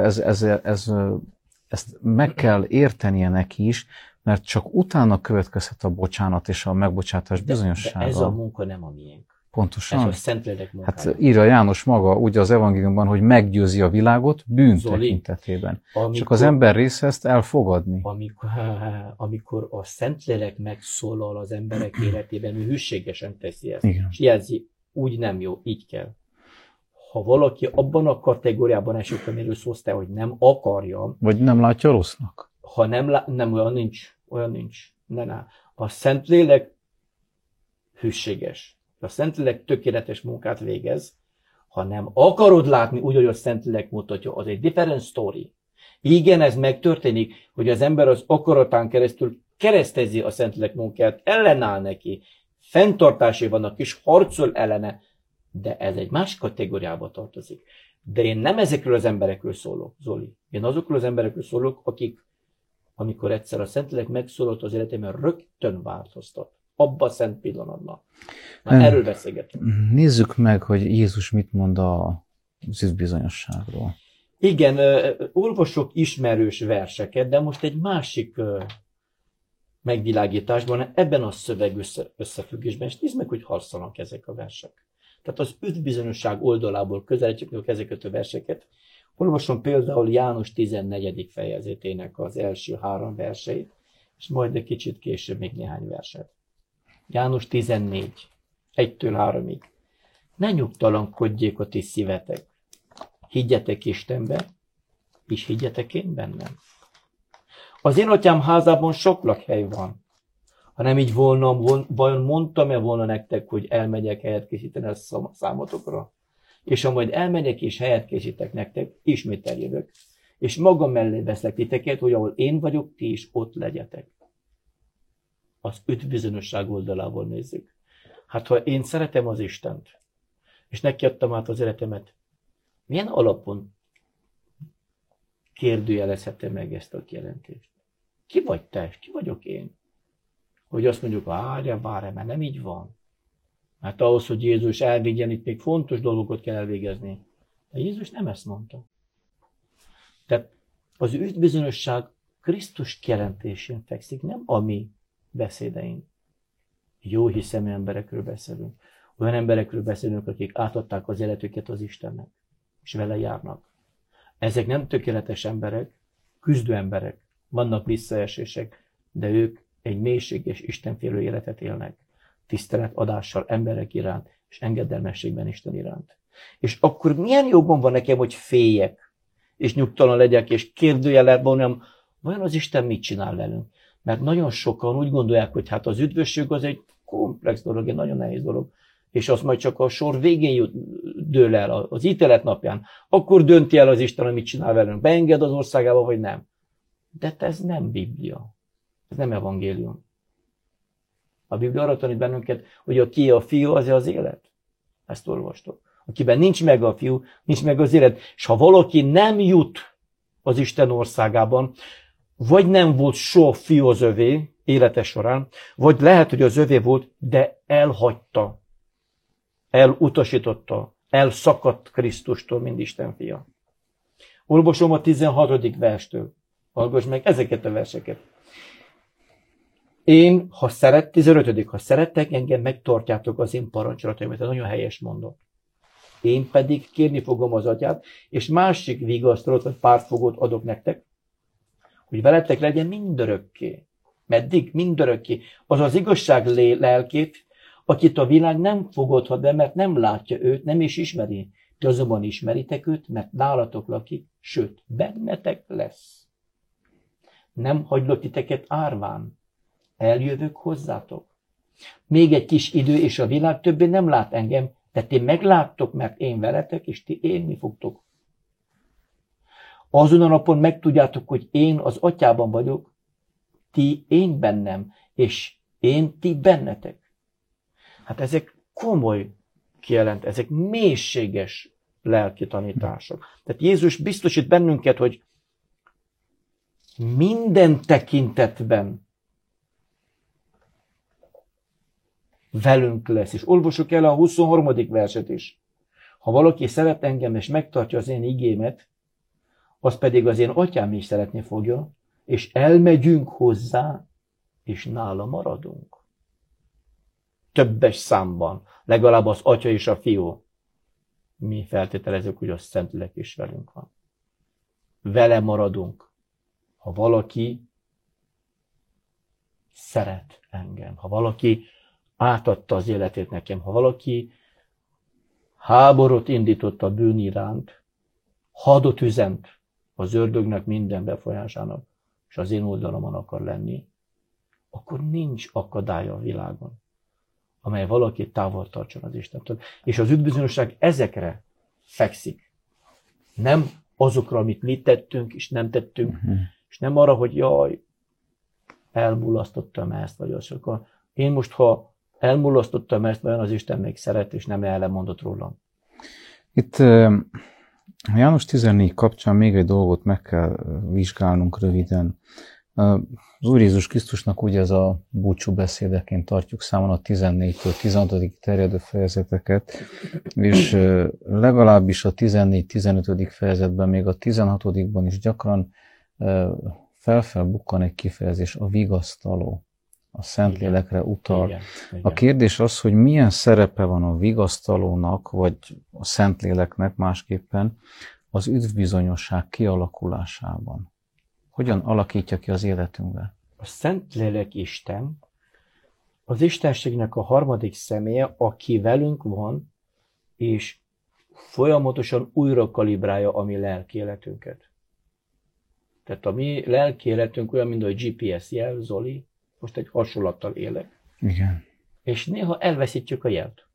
ezt meg kell értenie neki is, mert csak utána következhet a bocsánat és a megbocsátás bizonyossága. De ez a munka nem a miénk. Pontosan. Ez a Szentlélek munkája. Hát írja János maga, ugye az evangéliumban, hogy meggyőzi a világot bűn tekintetében. Csak az ember része ezt elfogadni. Amikor a Szentlélek megszólal az emberek életében, ő hűségesen teszi ezt. Igen. És jelzi, úgy nem jó, így kell. Ha valaki abban a kategóriában esik, amiről szólsz te, hogy nem akarja. Vagy nem látja rossznak. Ha nem olyan nincs. Ne. A Szentlélek hűséges. A Szentlélek tökéletes munkát végez. Ha nem akarod látni úgy, hogy a Szentlélek mutatja, az egy different story. Igen, ez megtörténik, hogy az ember az akaratán keresztül keresztezi a Szentlélek munkát, ellenáll neki, fenntartásai vannak és harcol ellene, de ez egy más kategóriába tartozik. De én nem ezekről az emberekről szólok, Zoli. Én azokról az emberekről szólok, akik, amikor egyszer a Szentlélek megszólalt az életemben, rögtön változtat. Abba a szent pillanatban. Már erről beszélgetünk. Nézzük meg, hogy Jézus mit mond az üzbizonyosságról. Igen, olvasok ismerős verseket, de most egy másik megvilágításban, ebben a szöveg összefüggésben, és nézd meg, hogy harszanak ezek a versek. Tehát az üzbizonyosság oldalából közelítjük meg ezeket a verseket. Olvasom például János 14. fejezetének az első 3 verseit, és majd egy kicsit később még néhány verset. János 14, 1-től 3-ig. Ne nyugtalankodjék a ti szívetek. Higgyetek Istenbe, és higgyetek én bennem. Az én atyám házában sok lakhely van. Ha nem így volna, vajon mondtam-e volna nektek, hogy elmegyek helyet készíteni a számotokra? És ha majd elmegyek és helyet készítek nektek, ismét eljövök. És magam mellé veszlek titeket, hogy ahol én vagyok, ti is ott legyetek. Az üdvbizonyosság oldalából nézzük. Hát ha én szeretem az Istent, és neki adtam át az életemet, milyen alapon kérdőjelezhetem meg ezt a kijelentést? Ki vagy te, és ki vagyok én? Hogy azt mondjuk, várj, mert nem így van. Mert ahhoz, hogy Jézus elvégjen, itt még fontos dolgokat kell elvégezni. De Jézus nem ezt mondta. Tehát az üdvbizonyosság Krisztus kijelentésén fekszik, nem a mi beszédein. Jó hiszemű emberekről beszélünk. Olyan emberekről beszélünk, akik átadták az életüket az Istennek, és vele járnak. Ezek nem tökéletes emberek, küzdő emberek. Vannak visszaesések, de ők egy mélységes istenfélő életet élnek. Tiszteletadással emberek iránt, és engedelmességben Isten iránt. És akkor milyen jogom van nekem, hogy féljek, és nyugtalan legyek, és kérdőjelet vonom, vajon az Isten mit csinál velünk? Mert nagyon sokan úgy gondolják, hogy hát az üdvösség az egy komplex dolog, egy nagyon nehéz dolog. És az majd csak a sor végén dől el, az ítélet napján. Akkor dönti el az Isten, hogy mit csinál velünk. Beenged az országába, vagy nem. De ez nem Biblia. Ez nem evangélium. A Biblia arra tanít bennünket, hogy aki a fiú, az az élet. Ezt olvastok. Akiben nincs meg a fiú, nincs meg az élet. És ha valaki nem jut az Isten országában, vagy nem volt soha fiú az övé élete során, vagy lehet, hogy az övé volt, de elhagyta, elutasította, elszakadt Krisztustól, mint Isten fia. Olvasom a 16. verstől. Hallgass meg ezeket a verseket. Én, 15. Ha szerettek engem, megtartjátok az én parancsolataimat. Ez nagyon helyes mondat. Én pedig kérni fogom az atyát, és másik vigasztalót, vagy pártfogót adok nektek, hogy veletek legyen mindörökké. Meddig? Mindörökké. Az az igazság lelkét, akit a világ nem fogadhat be, mert nem látja őt, nem is ismeri. De azonban ismeritek őt, mert nálatok lakik, sőt, bennetek lesz. Nem hagylak titeket árván. Eljövök hozzátok. Még egy kis idő, és a világ többé nem lát engem, de ti megláttok, mert én veletek, és ti élni fogtok. Azon a napon megtudjátok, hogy én az atyában vagyok, ti én bennem, és én ti bennetek. Hát ezek komoly kijelent, ezek mélységes lelki tanítások. Tehát Jézus biztosít bennünket, hogy minden tekintetben velünk lesz. És olvassuk el a 23. verset is. Ha valaki szeret engem, és megtartja az én igémet, az pedig az én atyám is szeretni fogja, és elmegyünk hozzá, és nála maradunk. Többes számban, legalább az atya és a fiú. Mi feltételezzük, hogy a Szentlélek is velünk van. Vele maradunk. Ha valaki szeret engem, ha valaki átadta az életét nekem, ha valaki háborút indított a bűn iránt, hadot üzent az ördögnek minden befolyásának, és az én oldalamon akar lenni, akkor nincs akadálya a világon, amely valaki távol tartson az Istentől. És az üdvbizonyosság ezekre fekszik. Nem azokra, amit mi tettünk, és nem tettünk, és nem arra, hogy jaj, elmulasztottam ezt, vagy azt. Akkor én most, ha elmulasztottam ezt, vajon az Isten még szeret, és nem ellenmondott rólam. Itt János 14 kapcsán még egy dolgot meg kell vizsgálnunk röviden. Az Úr Jézus Krisztusnak ugye ez a búcsú beszédeként tartjuk számon a 14-től 16. terjedő fejezeteket, és legalábbis a 14-15. fejezetben, még a 16-ban is gyakran felbukkan egy kifejezés, a vigasztaló. A Szentlélekre utal. Igen. A kérdés az, hogy milyen szerepe van a vigasztalónak, vagy a Szentléleknek másképpen az üdvbizonyosság kialakulásában. Hogyan alakítja ki az életünkbe? A Szentlélek Isten, az Istenségnek a harmadik személye, aki velünk van, és folyamatosan újra kalibrálja a mi lelki életünket. Tehát a mi lelki életünk olyan, mint a GPS jel, Zoli, most egy hasonlattal élek. Igen. És néha elveszítjük a jelt.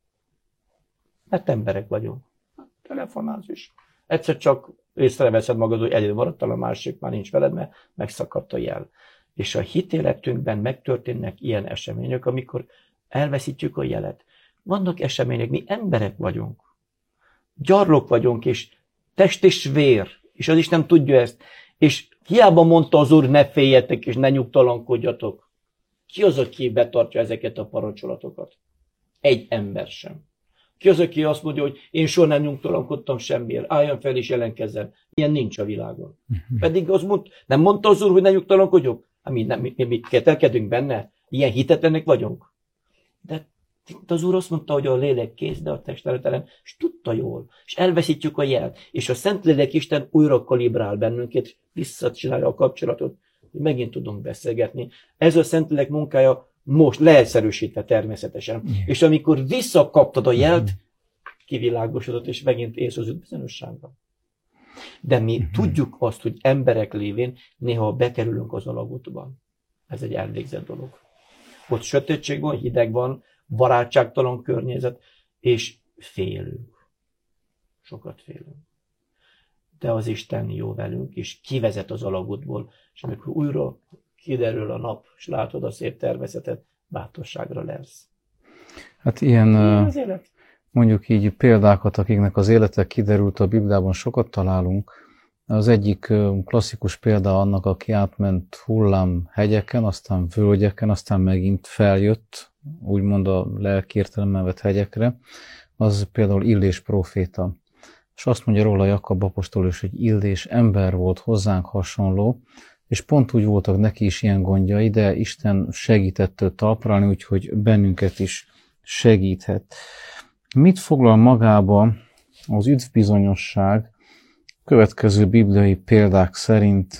Mert emberek vagyunk. Telefonálsz is. Egyszer csak észreveszed magad, hogy egyedül maradtál, a másik már nincs veled, mert megszakadt a jel. És a hitéletünkben megtörténnek ilyen események, amikor elveszítjük a jelet. Vannak események, mi emberek vagyunk. Gyarlók vagyunk, és test és vér. És az Isten tudja ezt. És hiába mondta az Úr, ne féljetek, és ne nyugtalankodjatok. Ki az, aki betartja ezeket a parancsolatokat? Egy ember sem. Ki az, aki azt mondja, hogy én soha nem nyugtalankodtam semmiért, álljon fel és jelenkezzen. Ilyen nincs a világon. Pedig nem mondta az Úr, hogy ne nyugtalankodjunk? Mi kételkedünk benne? Ilyen hitetlenek vagyunk? De az Úr azt mondta, hogy a lélek kész, de a test eretelen, és tudta jól. És elveszítjük a jelet. És a Szentlélek Isten újra kalibrál bennünket, visszacsinálja a kapcsolatot, hogy megint tudunk beszélgetni. Ez a Szentlélek munkája most leegyszerűsítve természetesen. És amikor visszakaptad a jelt, kivilágosodott, és megint élsz az üdvbizonyosságban. De mi tudjuk azt, hogy emberek lévén néha bekerülünk az alagútban. Ez egy elvégzett dolog. Ott sötétség van, hideg van, barátságtalan környezet, és félünk. Sokat félünk. De az Isten jó velünk, és kivezet az alagútból, és amikor újra kiderül a nap, és látod a szép természetet, bátorságra lesz. Hát ilyen, mondjuk így példákat, akiknek az élete kiderült a Bibliában, sokat találunk. Az egyik klasszikus példa annak, aki átment hullámhegyeken, aztán völgyeken, aztán megint feljött, úgymond a lelki értelemben vett hegyekre, az például Illés próféta. És azt mondja róla Jakab apostol is, hogy Illés ember volt, hozzánk hasonló, és pont úgy voltak neki is ilyen gondjai, de Isten segített őt talpra állni, úgyhogy bennünket is segíthet. Mit foglal magába az üdvbizonyosság? Következő bibliai példák szerint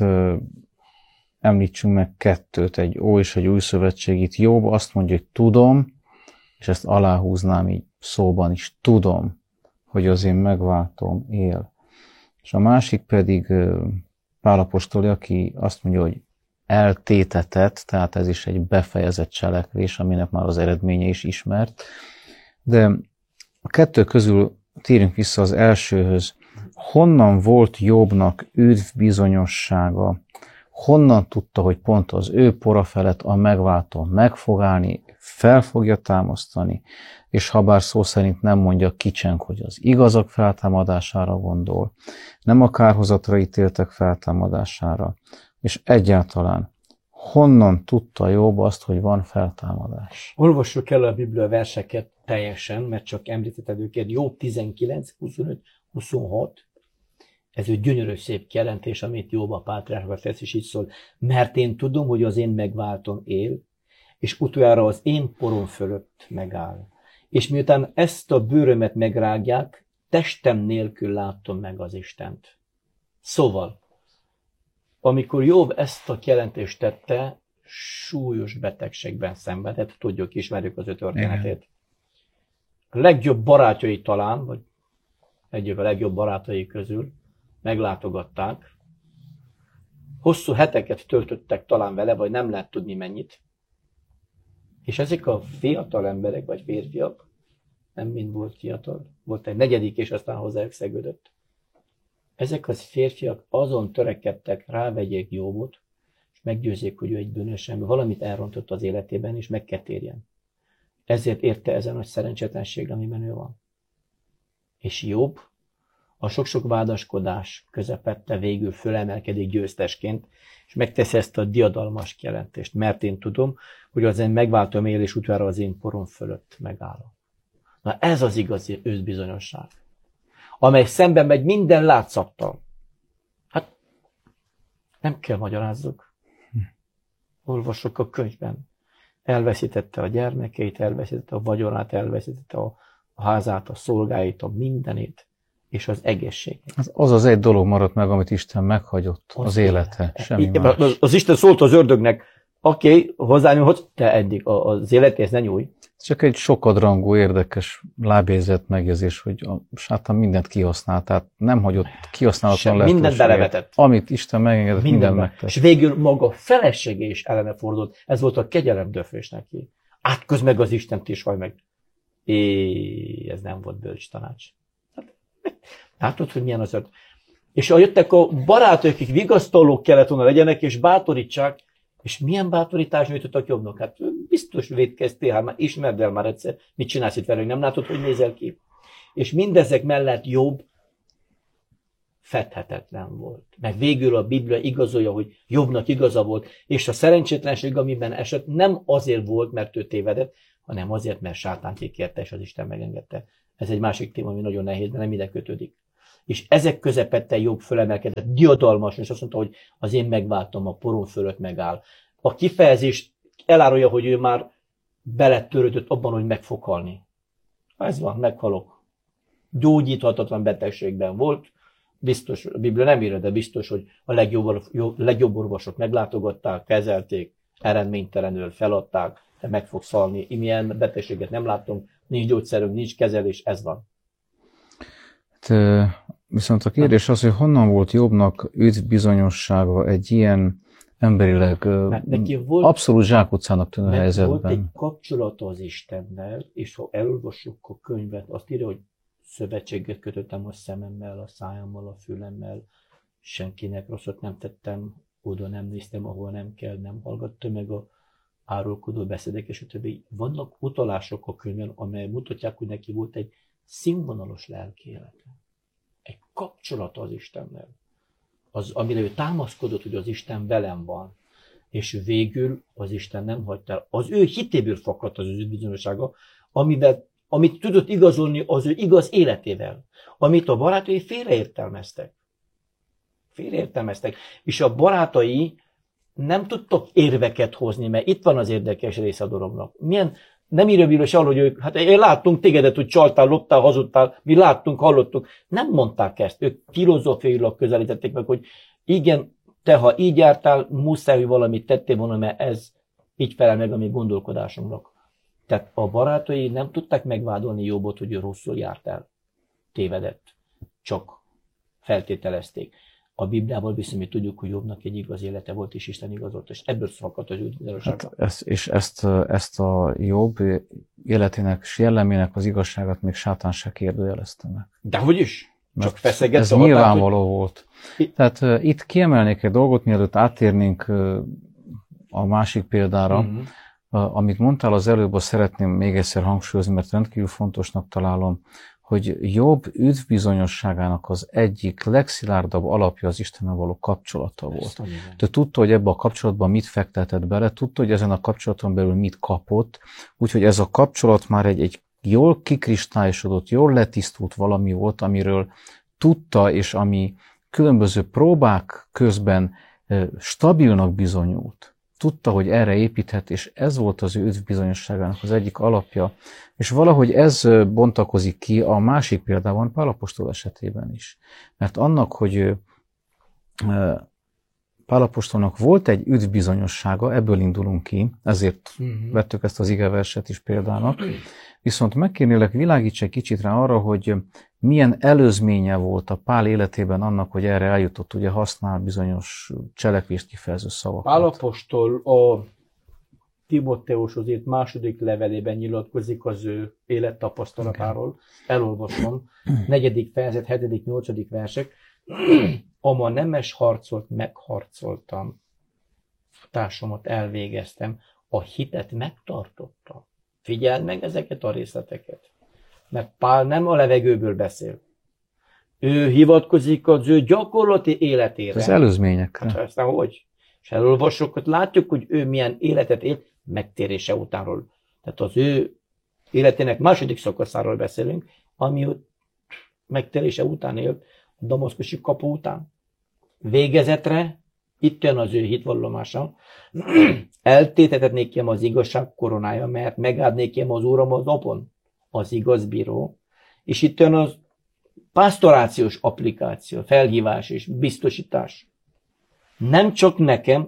említsünk meg kettőt, egy Ó és egy Új Szövetségit. Jobb azt mondja, hogy tudom, és ezt aláhúznám így szóban is, tudom, hogy az én megváltom él. És a másik pedig Pál apostoli, aki azt mondja, hogy eltétetett, tehát ez is egy befejezett cselekvés, aminek már az eredménye is ismert. De a kettő közül térjünk vissza az elsőhöz. Honnan volt Jobbnak üdvbizonyossága? Honnan tudta, hogy pont az ő pora felett a megváltó meg fog állni, fel fogja támasztani, és habár szó szerint nem mondja kicseng, hogy az igazak feltámadására gondol, nem a kárhozatra ítéltek feltámadására, és egyáltalán honnan tudta Jobb azt, hogy van feltámadás? Olvassuk el a Biblia verseket teljesen, mert csak említetted őket. Jobb 19, 25, 26. Ez egy gyönyörű szép kijelentés, amit Jobb a pátriárka tesz, és így szól. Mert én tudom, hogy az én megváltom él, és utoljára az én porom fölött megáll. És miután ezt a bőrömet megrágják, testem nélkül látom meg az Istent. Szóval, amikor Jobb ezt a kijelentést tette, súlyos betegségben szenvedett, tudjuk, ismerjük az ő történetét. A legjobb barátjai talán, vagy egyik a legjobb barátai közül meglátogatták. Hosszú heteket töltöttek talán vele, vagy nem lehet tudni mennyit. És ezek a fiatal emberek, vagy férfiak, nem mind volt fiatal, volt egy negyedik, és aztán hozzájuk szegődött. Ezek az férfiak azon törekedtek, rávegyék Jobbot, és meggyőzzék, hogy ő egy bűnös ember, valamit elrontott az életében, és meg kell térjen. Ezért érte ezen a szerencsétlenség, amiben ő van. És Jobb a sok-sok vádaskodás közepette végül fölemelkedik győztesként, és megteszi ezt a diadalmas kijelentést, mert én tudom, hogy az én megváltom él, és utána az én porom fölött megáll. Na ez az igazi őszbizonyosság, amely szemben megy minden látszattal. Hát nem kell magyarázzuk. Olvasok a könyvben. Elveszítette a gyermekeit, elveszítette a vagyonát, elveszítette a házát, a szolgáit, a mindenét, és az egészséget. Az az egy dolog maradt meg, amit Isten meghagyott, az élete, semmi más. Az Isten szólt az ördögnek, oké, hozzányúlhatsz, te eddig az életéhez ne nyújj. Csak egy sokadrangú, érdekes lábjegyzett megjegyzés, hogy a sátán mindent kihasznált, tehát nem hagyott kihasználatlan lehetőséget. Mindent belevetett. Amit Isten megengedett, mindent megtett. És végül maga felesége is ellene fordult. Ez volt a kegyelemdöfés neki. Átköz meg az Istent és haj meg. Ez nem volt bölcs tanács. Látod, hogy milyen az öt. És jöttek a barátok, akik vigasztalók kellett volna legyenek, és bátorítsák. És milyen bátorítást nyújtottak Jobbnak? Hát biztos vétkeztél, hát már ismerd el már egyszer, mit csinálsz itt velünk, nem látod, hogy nézel ki? És mindezek mellett Jobb fedhetetlen volt. Meg végül a Biblia igazolja, hogy Jobbnak igaza volt, és a szerencsétlenség, amiben esett, nem azért volt, mert ő tévedett, hanem azért, mert sátán kikérte, és az Isten megengedte. Ez egy másik téma, ami nagyon nehéz, de nem ide kötődik. És ezek közepette Jobb fölemelkedett, diadalmas, és azt mondta, hogy az én megváltom, a porom fölött megáll. A kifejezés elárulja, hogy ő már beletörődött abban, hogy meg fog halni. Ez van, meghalok. Gyógyíthatatlan betegségben volt. Biztos, a Biblia nem írja, de biztos, hogy a legjobb orvosok meglátogatták, kezelték, eredménytelenül feladták, te meg fogsz halni. Milyen betegséget nem látom, nincs gyógyszerünk, nincs kezelés, ez van. Viszont a kérdés az, hogy honnan volt Jobbnak üdvbizonyossága egy ilyen emberileg abszolút zsákutcának tűnő helyzetben. Volt egy kapcsolata az Istennel, és ha elolvassuk a könyvet, azt írja, hogy szövetséget kötöttem a szememmel, a szájammal, a fülemmel, senkinek rosszat nem tettem, oda nem néztem, ahol nem kell, nem hallgattam meg a árulkodó beszédek, és a többi. Vannak utalások a könyvben, amely mutatják, hogy neki volt egy színvonalos lelki élete. Egy kapcsolata az Istennel. Az, amire ő támaszkodott, hogy az Isten velem van. És végül az Isten nem hagyta el. Az ő hitéből fakadt az ő bizonyossága, amit tudott igazolni az ő igaz életével. Amit a barátai félreértelmeztek. És a barátai nem tudtak érveket hozni, mert itt van az érdekes része a dolognak. Nem írja Biblia arról, hogy ők, hát láttunk tégedet, hogy csaltál, loptál, hazudtál, mi láttunk, hallottuk. Nem mondták ezt, ők filozófiailag közelítették meg, hogy igen, te ha így jártál, muszáj, hogy valamit tettél volna, mert ez így felel meg a mi gondolkodásunknak. Tehát a barátai nem tudták megvádolni Jobbot, hogy ő rosszul járt el, tévedett, csak feltételezték. A Bibliából viszont mi tudjuk, hogy Jobbnak egy igaz élete volt, és Isten igazolt, és ebből szakadt az üdvözlőség. És ezt a Jobb életének és jellemének az igazságát még sátán se kérdőjelezte meg. Dehogy is? Csak feszegett. Ez nyilvánvaló volt. Tehát itt kiemelnék egy dolgot, mielőtt átérnénk a másik példára. Amit mondtál az előbb, azt szeretném még egyszer hangsúlyozni, mert rendkívül fontosnak találom, hogy Jobb üdvbizonyosságának az egyik legszilárdabb alapja az Istennel való kapcsolata volt. Ő tudta, hogy ebbe a kapcsolatban mit fektetett bele, tudta, hogy ezen a kapcsolaton belül mit kapott, úgyhogy ez a kapcsolat már egy jól kikristályosodott, jól letisztult valami volt, amiről tudta, és ami különböző próbák közben stabilnak bizonyult. Tudta, hogy erre építhet, és ez volt az ő üdvbizonyosságának az egyik alapja. És valahogy ez bontakozik ki a másik példában, Pál apostol esetében is. Mert annak, hogy Pál apostolnak volt egy üdvbizonyossága, ebből indulunk ki, ezért vettük ezt az igeverset is példának, viszont megkérnélek, világíts egy kicsit rá arra, hogy milyen előzménye volt a Pál életében annak, hogy erre eljutott, ugye használ bizonyos cselekvést kifejező szavakat. Pál apostol a Timóteushoz írt második levelében nyilatkozik az ő élettapasztalatáról. Elolvasom. 4. fejezet, 7. 8. versek. Ama nemes harcot megharcoltam, társamat elvégeztem, a hitet megtartottam. Figyeld meg ezeket a részleteket. Mert Pál nem a levegőből beszél. Ő hivatkozik az ő gyakorlati életére. Az előzményekre. Hát aztán hogy? És elolvassuk, hogy látjuk, hogy ő milyen életet élt megtérése utánról. Tehát az ő életének második szakaszáról beszélünk, ami megtérése után élt, a damaszkusi kapu után. Végezetre, itt jön az ő hitvallomása, eltétetnék az igazság koronája, mert megadnék az Úram az napon, az igaz bíró, és itt jön az pastorációs applikáció, felhívás és biztosítás. Nem csak nekem,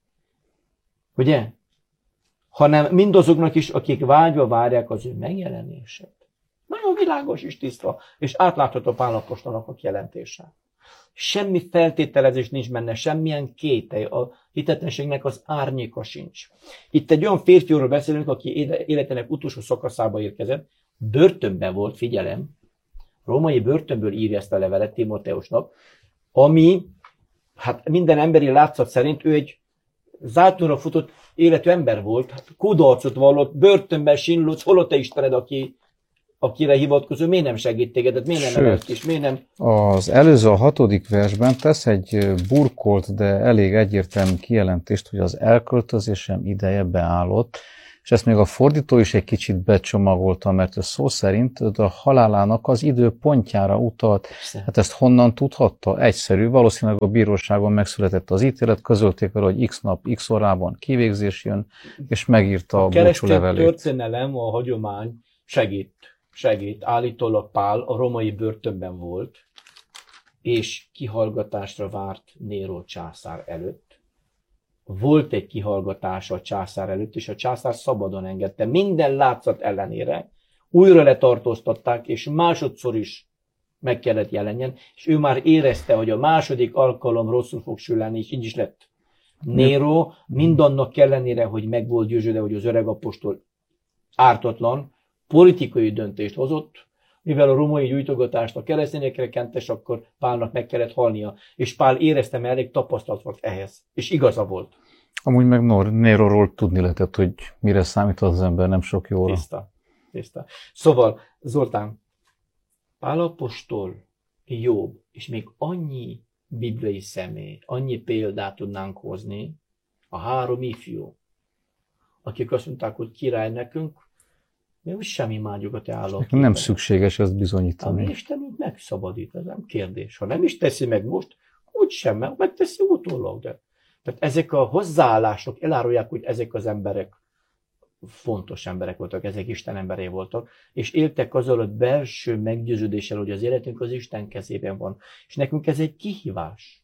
ugye, hanem mindazoknak is, akik vágyva várják az ő megjelenését. Nagyon világos és tiszta, és átlátható Pál apostolnak a jelentése. Semmi feltételezés nincs benne, semmilyen kételj, a hitetlenségnek az árnyéka sincs. Itt egy olyan férfiról beszélünk, aki életének utolsó szakaszába érkezett, börtönben volt, figyelem, római börtönből írja ezt a levelet Timóteusnak, ami, hát minden emberi látszat szerint ő egy zátonyra futott életű ember volt, hát kudarcot vallott, börtönben sinlódsz, hol a te Istened, akire hivatkozó, miért nem segít tégedet, miért nem nevelt is, miért nem... Az előző a 6. versben tesz egy burkolt, de elég egyértelmű kijelentést, hogy az elköltözésem ideje beállott, és ezt még a fordító is egy kicsit becsomagolta, mert ő szó szerint a halálának az időpontjára utalt. Hát ezt honnan tudhatta? Egyszerű, valószínűleg a bíróságon megszületett az ítélet, közölték vele, hogy x nap, x órában kivégzés jön, és megírta a búcsúlevelét. A történelem, a hagyomány segít. Állítólag Pál a római börtönben volt, és kihallgatásra várt Néró császár előtt. Volt egy kihallgatása a császár előtt, és a császár szabadon engedte. Minden látszat ellenére újra letartóztatták, és másodszor is meg kellett jelenjen, és ő már érezte, hogy a második alkalom rosszul fog süllyedni, és így is lett. Nero mindannak ellenére, hogy meg volt győződve, hogy az öreg apostol ártatlan, politikai döntést hozott, mivel a római gyújtogatást a keresztényekre kentes, akkor Pálnak meg kellett halnia. És Pál érezte, mert elég tapasztalt volt ehhez. És igaza volt. Amúgy meg Néróról tudni lehetett, hogy mire számít az ember, nem sok jóra. Tiszta. Szóval, Zoltán, Pál apostol, Jobb, és még annyi bibliai személy, annyi példát tudnánk hozni, a 3 ifjú, akik azt mondták, hogy király nekünk, mi úgy sem imádjuk a te állatképedet. Nem szükséges ezt bizonyítani. Ami Istenünk megszabadít, ez nem kérdés. Ha nem is teszi meg most, úgysem, mert megteszi utólag. De. Tehát ezek a hozzáállások elárulják, hogy ezek az emberek fontos emberek voltak, ezek Isten emberei voltak, és éltek azzal a belső meggyőződéssel, hogy az életünk az Isten kezében van. És nekünk ez egy kihívás.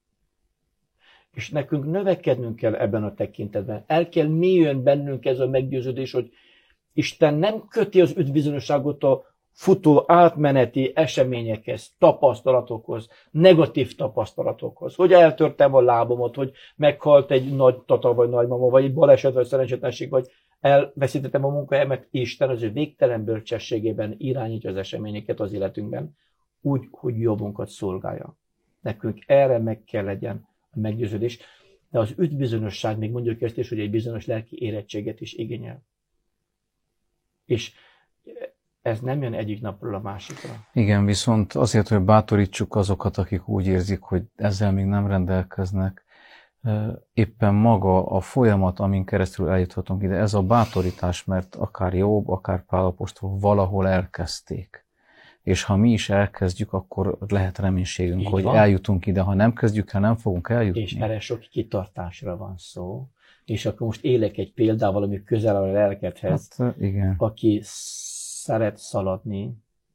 És nekünk növekednünk kell ebben a tekintetben. El kell mélyön bennünk ez a meggyőződés, hogy Isten nem köti az üdvbizonyosságot a futó átmeneti eseményekhez, tapasztalatokhoz, negatív tapasztalatokhoz. Hogy eltörtem a lábamat, hogy meghalt egy nagy tata vagy nagymama, vagy egy baleset, vagy szerencsétlenség, vagy elveszítettem a munkahelyemet. Isten az ő végtelen bölcsességében irányítja az eseményeket az életünkben, úgy, hogy jobbunkat szolgálja. Nekünk erre meg kell legyen a meggyőződés, de az üdvbizonyosság, még mondjuk ezt is, hogy egy bizonyos lelki érettséget is igényel. És ez nem jön egyik napról a másikra. Igen, viszont azért, hogy bátorítsuk azokat, akik úgy érzik, hogy ezzel még nem rendelkeznek, éppen maga a folyamat, amin keresztül eljuthatunk ide, ez a bátorítás, mert akár Jobb, akár Pál apostol valahol elkezdték. És ha mi is elkezdjük, akkor lehet reménységünk, így hogy van. Eljutunk ide. Ha nem kezdjük el, nem fogunk eljutni. És erre sok kitartásra van szó. És akkor most élek egy példával, ami közel a lelkedhez. Hát, igen. Aki szeret szaladni,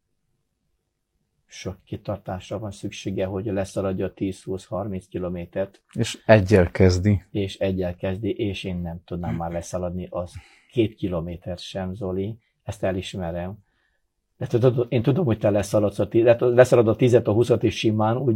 sok kitartásra van szüksége, hogy leszaladja a 10-20-30 kilométert. És egyel kezdi. És én nem tudnám már leszaladni az 2 kilométert sem, Zoli. Ezt elismerem. De tudod, én tudom, hogy te leszaladsz a 10-et, a 20-at is simán, úgy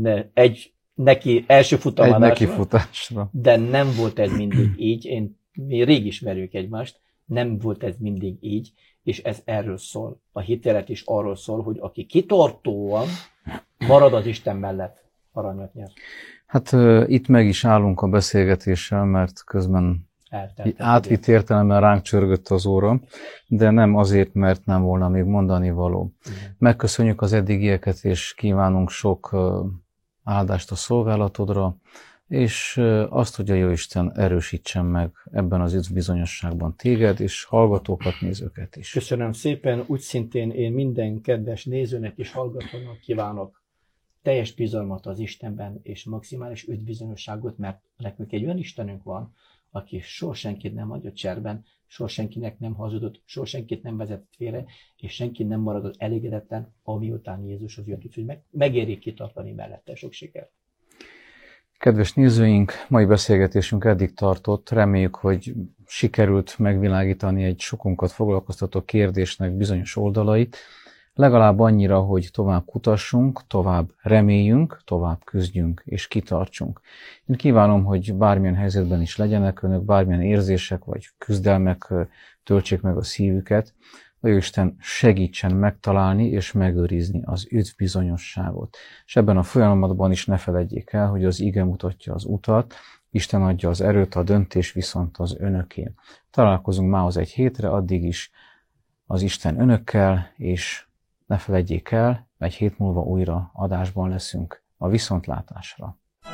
első futásra. De nem volt ez mindig így. Mi rég ismerjük egymást, nem volt ez mindig így, és ez erről szól. A hitélet is arról szól, hogy aki kitartóan marad az Isten mellett, aranyat nyer. Hát itt meg is állunk a beszélgetéssel, mert közben átvitt értelemben ránk csörgött az óra, de nem azért, mert nem volna még mondani való. Megköszönjük az eddigieket, és kívánunk sok áldást a szolgálatodra, és azt, hogy a Jóisten erősítsen meg ebben az üdvbizonyosságban téged, és hallgatókat, nézőket is. Köszönöm szépen, úgy szintén én minden kedves nézőnek és hallgatónak kívánok teljes bizalmat az Istenben, és maximális üdvbizonyosságot, mert nekünk egy olyan Istenünk van, aki soha senkit nem hagyott cserben, soha senkinek nem hazudott, soha senkit nem vezetett félre, és senki nem maradott elégedetlen, amiután Jézushoz jött, úgyhogy megéri kitartani mellette. Sok sikert! Kedves nézőink, mai beszélgetésünk eddig tartott. Reméljük, hogy sikerült megvilágítani egy sokunkat foglalkoztató kérdésnek bizonyos oldalait, legalább annyira, hogy tovább kutassunk, tovább reméljünk, tovább küzdjünk és kitartsunk. Én kívánom, hogy bármilyen helyzetben is legyenek önök, bármilyen érzések vagy küzdelmek töltsék meg a szívüket, a Jóisten segítsen megtalálni és megőrizni az üdvbizonyosságot. És ebben a folyamatban is ne feledjék el, hogy az ige mutatja az utat, Isten adja az erőt, a döntés viszont az önöké. Találkozunk mához egy hétre, addig is az Isten önökkel, és ne feledjék el, egy hét múlva újra adásban leszünk. A viszontlátásra!